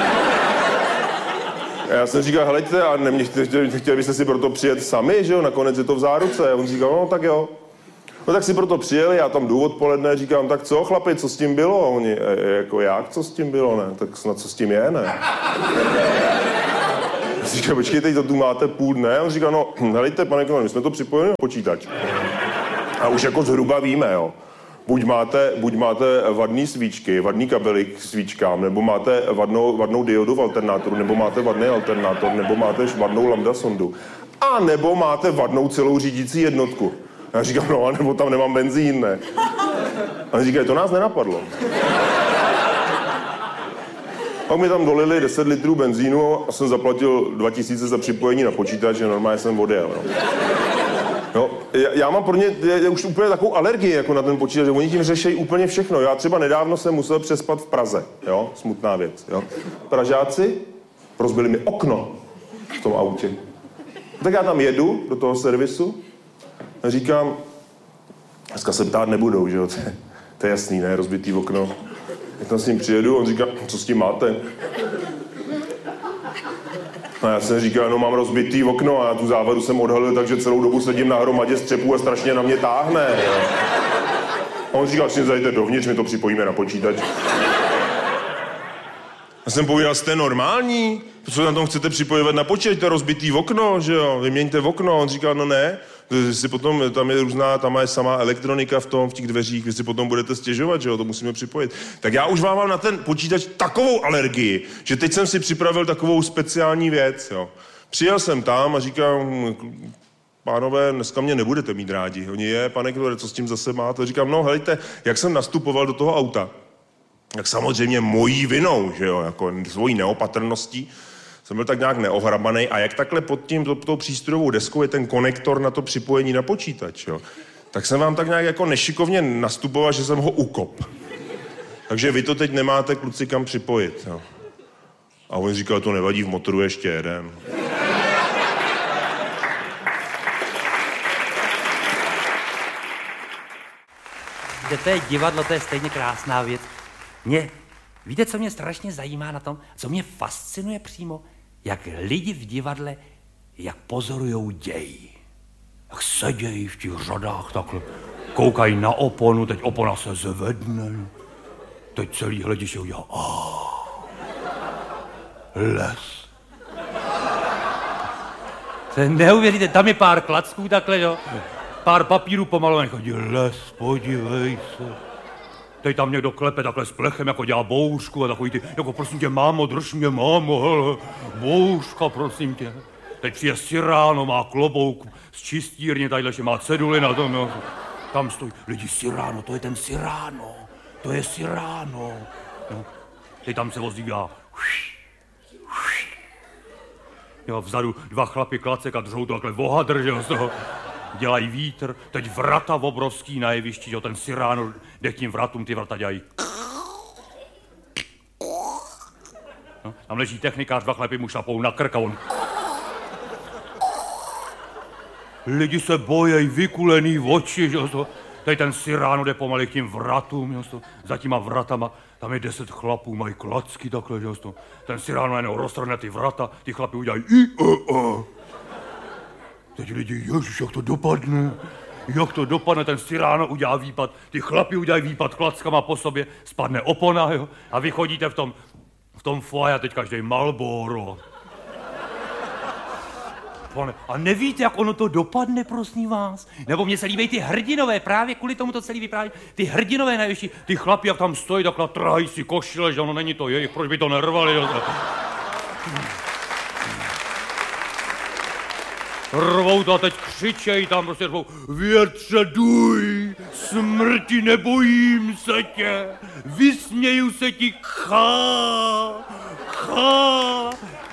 [SPEAKER 7] A já jsem říkal, helejte, a nemě, chtěli, chtěli byste si proto přijet sami, že jo? Nakonec je to v záruce. A on říkal, no tak jo. No tak si proto přijeli, já tam jdu odpoledne, říkám, tak co, chlapi, co s tím bylo? A oni, e, jako jak, co s tím bylo, ne? Tak snad co s tím je, ne? Říká, počkejte, to tu máte půl dne. On říká, no, helejte, pane Konon, my jsme to připojili na počítač. A už jako zhruba víme, jo. Buď máte, buď máte vadný svíčky, vadný kabely k svíčkám, nebo máte vadnou, vadnou diodu v alternátoru, nebo máte vadný alternátor, nebo máte vadnou lambda sondu. A nebo máte vadnou celou řídící jednotku. Já říkám, no, nebo tam nemám benzín, ne. A on říká, to nás nenapadlo. Pak mi tam dolili deset litrů benzínu a jsem zaplatil dva tisíce za připojení na počítač, že normálně jsem odjel. No. No, já, já mám pro ně já už úplně takovou alergii jako na ten počítač, že oni tím řeší úplně všechno. Já třeba nedávno jsem musel přespat v Praze, jo, smutná věc, jo. Pražáci rozbili mi okno v tom autě. Tak já tam jedu do toho servisu a říkám, dneska se ptát nebudou, že jo, to je, to je jasný, ne, rozbitý okno. Jak tam s ním přijedu, on říká, co s tím máte? A já jsem říkal, no mám rozbitý okno a tu závadu jsem odhalil, takže celou dobu sedím na hromadě střepů a strašně na mě táhne. A on říkal, si zajďte dovnitř, my to připojíme na počítač. Já jsem povídal, jste normální? Co na tom chcete připojovat na počítač, to rozbitý okno, že jo? Vyměňte okno. On říkal, no ne, si potom, tam je různá, tam je samá elektronika v tom, v těch dveřích, vy si potom budete stěžovat, že jo, to musíme připojit. Tak já už vám mám na ten počítač takovou alergii, že teď jsem si připravil takovou speciální věc, jo. Přijel jsem tam a říkám, pánové, dneska mě nebudete mít rádi. Oni je, pane Klore, co s tím zase máte? Říkám, no helejte, jak jsem nastupoval do toho auta, tak samozřejmě mojí vinou, že jo, jako svojí neopatrností, jsem byl tak nějak neohrabanej a jak takhle pod tím, pod tou přístrojovou deskou je ten konektor na to připojení na počítač, jo, tak jsem vám tak nějak jako nešikovně nastupoval, že jsem ho ukop. Takže vy to teď nemáte, kluci, kam připojit, jo. A on říkal, to nevadí, v motoru ještě jeden.
[SPEAKER 8] Že to je divadlo, to je stejně krásná věc. Mě, víte, co mě strašně zajímá na tom, co mě fascinuje přímo, jak lidi v divadle, jak pozorujou děj. Jak sedějí v těch řadách takhle, koukají na oponu, teď opona se zvedne, teď celý hlediště udělá oh, les. To je neuvěříte, tam je pár klacků takhle, jo, pár papírů pomalovaných, chodí les, podívej se. Teď tam někdo klepe takhle s plechem, jako dělá bouřku a takový ty, jako prosím tě, mámo, drž mě, mámo, hele, bouřka, prosím tě. Teď přijde Siráno, má klobouk z čistírně, tadyhle ještě má ceduly na tom, no. Tam stojí, lidi, Siráno, to je ten Siráno, to je Siráno. No. Teď tam se ozývá, jo, vzadu dva chlapi klacek a držou to takhle vohadr, že jo, z toho. Dělají vítr, teď vrata obrovský na jevišti, že ten Siráno jde k tím vratům, ty vrata dělají. No, tam leží technikář, dva chlapy mu šlapou na krk a on... Lidi se bojejí, vykulený oči, že to. Teď ten Siráno jde pomalu k tím vratům, že to. Za těma vratama, tam je deset chlapů, mají klacky takhle, že to. Ten Siráno jenom roztrhne ty vrata, ty chlapi udělají i, a, a. Teď lidi, ježiš, jak to dopadne, jak to dopadne, ten Siráno udělá výpad, ty chlapi udělají výpad klackama po sobě, spadne opona, jo, a vy chodíte v tom, v tom foaje a teď každý Marlboro. A nevíte, jak ono to dopadne, prosím vás? Nebo mně se líbí ty hrdinové, právě kvůli tomu to celý vypráví, ty hrdinové nejvyšší, ty chlapi, jak tam stojí, takhle trhají si košile, že ono není to jejich, proč by to nervali, jo? Rvou to a teď křičej tam, prostě rvou, větře duj, smrti nebojím se tě, vysměju se ti, chá, chá.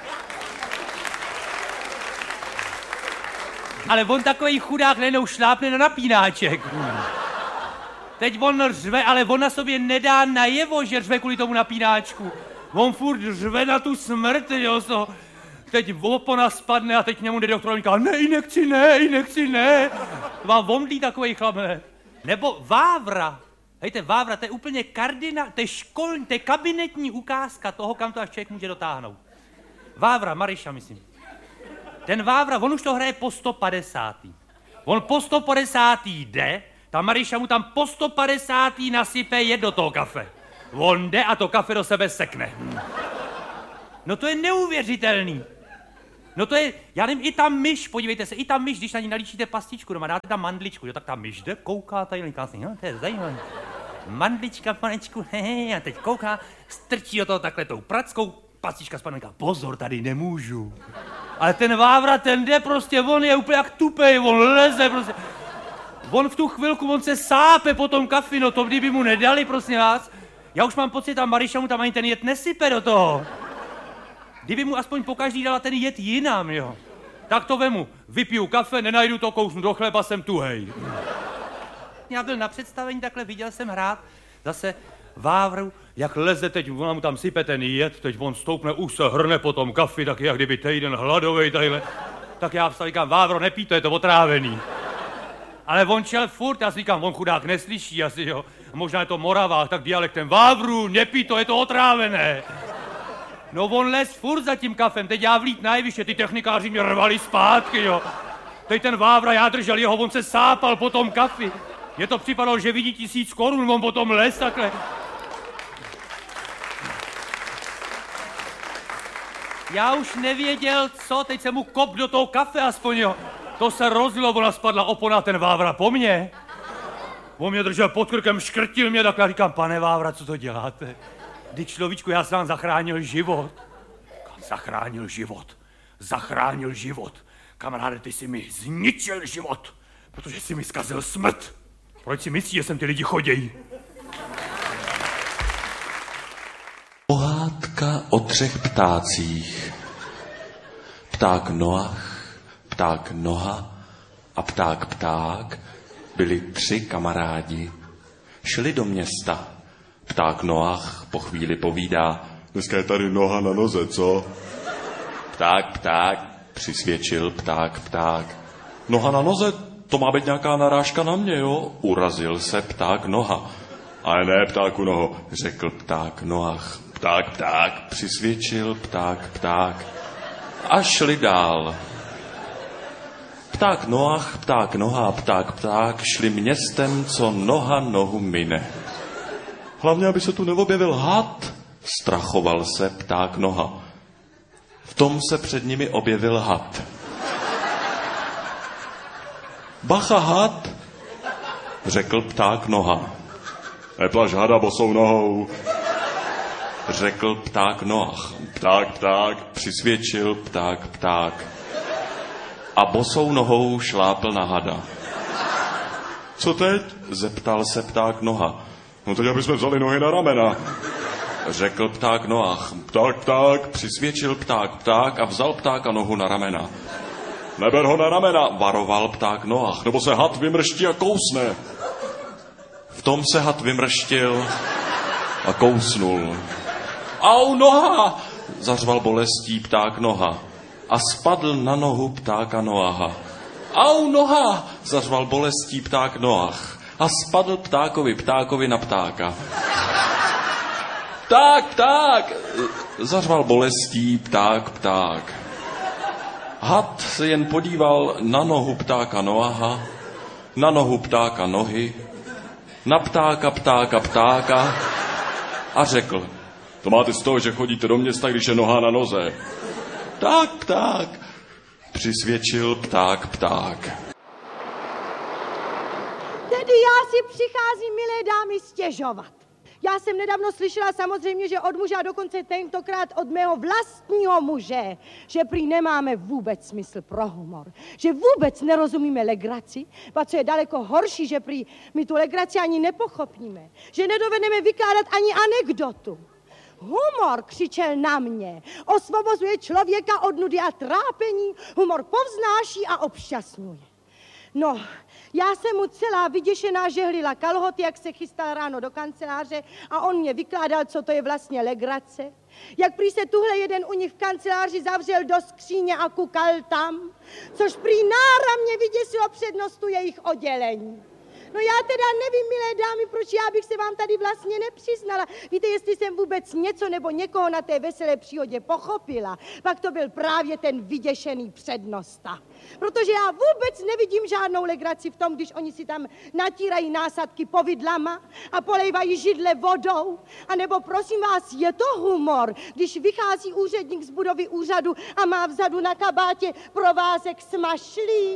[SPEAKER 8] Ale on takovej chudák nenou šlápne na napínáček. Teď on řve, ale on na sobě nedá najevo, že řve kvůli tomu napínáčku. On furt řve na tu smrt, jo, so. Teď opona spadne a teď k němu jde doktor a říká, ne, nechci, ne, nechci, ne. Vám vomdlí takovej chlap, ne. Nebo Vávra. Hejte, Vávra, to je úplně kardina, to je školní, to je kabinetní ukázka toho, kam to až člověk může dotáhnout. Vávra, Maryša, myslím. Ten Vávra, on už to hraje po sto padesátý. On po sto padesátý jde, ta Maryša mu tam po sto padesátý nasype jed do toho kafe. On jde a to kafe do sebe sekne. No to je neuvěřitelný. No to je, já nevím, i ta myš, podívejte se, i ta myš, když na ní nalíčíte pastičku, doma dáte tam mandličku, jo, tak ta myš jde, kouká tady, říká si, no to je zajímavé. Mandlička, panečku, hehe, a teď kouká, strčí do toho takhle tou prackou, pastička spadne, říká, pozor, tady nemůžu. Ale ten Vávra, ten jde prostě, on je úplně jak tupej, on leze prostě. On v tu chvilku, on se sápe po tom kafi, no to kdyby mu nedali, prosím vás. Já už mám pocit, a Mariša mu tam ani ten jed nesype do toho. Kdyby mu aspoň pokaždý dala ten jed jinam, jo. Tak to vemu, vypiju kafe, nenajdu to, kousnu do chleba, jsem tuhej. Já byl na představení, takhle viděl jsem hrát zase Vávru, jak leze teď, ona mu tam sype ten jed, teď on stoupne, už se hrne po tom kafi, tak jak kdyby týden hladovej tadyhle. Tak já vstal, říkám, Vávro, nepí, to je to otrávený. Ale on šel furt, já si říkám, on chudák neslyší asi, jo. A možná je to Moravák, tak dialektem, Vávru, nepí, to je to otrávené. No on les furt za tím kafem, teď já vlít na jeviště, ty technikáři mě rvali zpátky, jo. Teď ten Vávra, já držel jeho, on se sápal po tom kafi. Mně to připadalo, že vidí tisíc korun, on potom les takhle. Já už nevěděl, co, teď jsem mu kop do toho kafe aspoň, jo. To se rozlilo, ona spadla opona, ten Vávra po mně. On mě držel pod krkem, škrtil mě, takhle říkám, pane Vávra, co to děláte? Kdy človíčku, já jsem vám zachránil život. Zachránil život. Zachránil život. Kamaráde, ty jsi mi zničil život, protože jsi mi zkazil smrt. Proč si myslíš, že sem ty lidi chodějí?
[SPEAKER 9] Pohádka o třech ptácích. Pták Noach, pták Noha a pták Pták byli tři kamarádi. Šli do města. Pták Noach po chvíli povídá, dneska je tady noha na noze, co? Pták Pták přisvědčil pták Pták. Noha na noze, to má být nějaká narážka na mě, jo? Urazil se pták Noha. Ale ne, ptáku Noho, řekl pták Noach. Pták Pták přisvědčil pták Pták. A šli dál. Pták Noach, pták Noha a pták Pták šli městem, co noha nohu mine. Hlavně, aby se tu neobjevil had, strachoval se pták Noha. V tom se před nimi objevil had. Bacha, had, řekl pták Noha. Neplaš hada bosou nohou, řekl pták Noach. Pták Pták přisvědčil pták Pták. A bosou nohou šlápl na hada. Co teď? Zeptal se pták Noha. No teď, aby jsme vzali nohy na ramena, řekl pták Noach. Pták Pták přisvědčil pták Pták a vzal ptáka nohu na ramena. Neber ho na ramena, varoval pták Noach, nebo se had vymrští a kousne. V tom se had vymrštil a kousnul. Au, noha! Zařval bolestí pták Noha a spadl na nohu ptáka Noaha. Au, noha! Zařval bolestí pták Noach a spadl ptákovi ptákovi na ptáka. Pták, pták! Zařval bolestí pták Pták. Had se jen podíval na nohu ptáka Noaha, na nohu ptáka Nohy, na ptáka ptáka ptáka a řekl, to máte z toho, že chodíte do města, když je noha na noze. Pták, pták, přisvědčil pták Pták.
[SPEAKER 10] Tedy já si přicházím, milé dámy, stěžovat. Já jsem nedávno slyšela samozřejmě, že od muže a dokonce tentokrát od mého vlastního muže, že prý nemáme vůbec smysl pro humor, že vůbec nerozumíme legraci, a co je daleko horší, že prý my tu legraci ani nepochopíme, že nedovedeme vykládat ani anekdotu. Humor, křičel na mě, osvobozuje člověka od nudy a trápení, humor povznáší a obšťastňuje. No, já jsem mu celá vyděšená žehlila kalhoty, jak se chystal ráno do kanceláře a on mě vykládal, co to je vlastně legrace. Jak prý se tuhle jeden u nich v kanceláři zavřel do skříně a kukal tam, což prý náramně vyděsilo přednostu jejich oddělení. No já teda nevím, milé dámy, proč já bych se vám tady vlastně nepřiznala. Víte, jestli jsem vůbec něco nebo někoho na té veselé příhodě pochopila, pak to byl právě ten vyděšený přednosta. Protože já vůbec nevidím žádnou legraci v tom, když oni si tam natírají násadky povidlama a polejvají židle vodou. A nebo prosím vás, je to humor, když vychází úředník z budovy úřadu a má vzadu na kabátě provázek smašlí.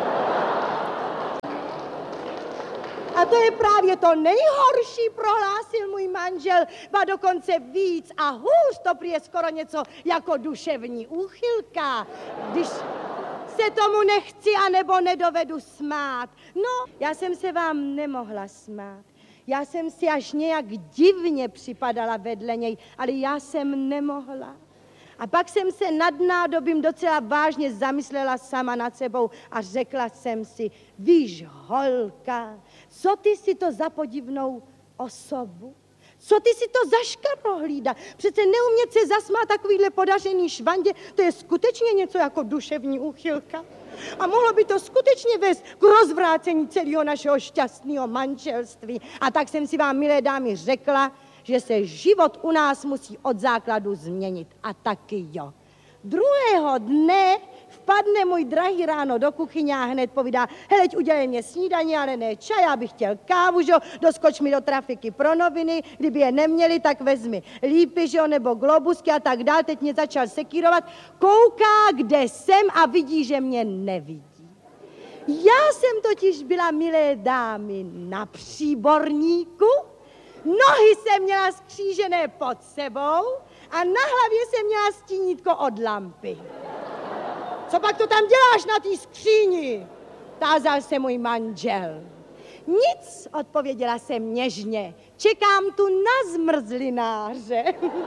[SPEAKER 10] A to je právě to nejhorší, prohlásil můj manžel, ba dokonce víc a hůř, to prý je skoro něco jako duševní úchylka, když se tomu nechci anebo nedovedu smát. No, já jsem se vám nemohla smát. Já jsem si až nějak divně připadala vedle něj, ale já jsem nemohla. A pak jsem se nad nádobím docela vážně zamyslela sama nad sebou a řekla jsem si, víš, holka, co ty si to za podivnou osobu? Co ty si to za škarohlída? Přece neumět se zasmát takovýhle podařený švandě, to je skutečně něco jako duševní úchylka. A mohlo by to skutečně vést k rozvrácení celého našeho šťastného manželství. A tak jsem si vám, milé dámy, řekla, že se život u nás musí od základu změnit. A taky jo. Druhého dne vpadne můj drahý ráno do kuchyně a hned povídá, heleď, udělej mě snídaní, ale ne čaj, já bych chtěl kávu, že jo, doskoč mi do trafiky pro noviny, kdyby je neměli, tak vezmi lípy, že jo, nebo globusky a tak dál. Teď mě začal sekírovat, kouká, kde jsem a vidí, že mě nevidí. Já jsem totiž byla, milé dámy, na příborníku, nohy jsem měla skřížené pod sebou a na hlavě jsem měla stínítko od lampy. Co pak to tam děláš na té skříni? Tázal se můj manžel. Nic, odpověděla jsem něžně. Čekám tu na zmrzlináře.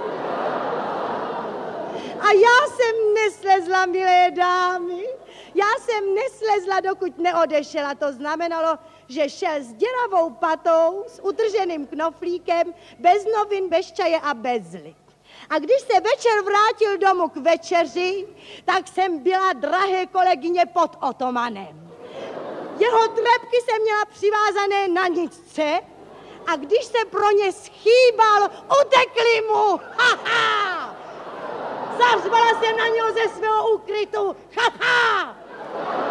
[SPEAKER 10] A já jsem neslezla, milé dámy. Já jsem neslezla, dokud neodešel. To znamenalo, že šel s děravou patou, s utrženým knoflíkem, bez novin, bez čaje a bez lip. A když se večer vrátil domů k večeři, tak jsem byla, drahé kolegyně, pod otomanem. Jeho trepky jsem měla přivázané na nicce a když se pro ně schýbal, utekli mu. Ha, ha! Zavřvala jsem na něho ze svého úkrytu. Ha, ha!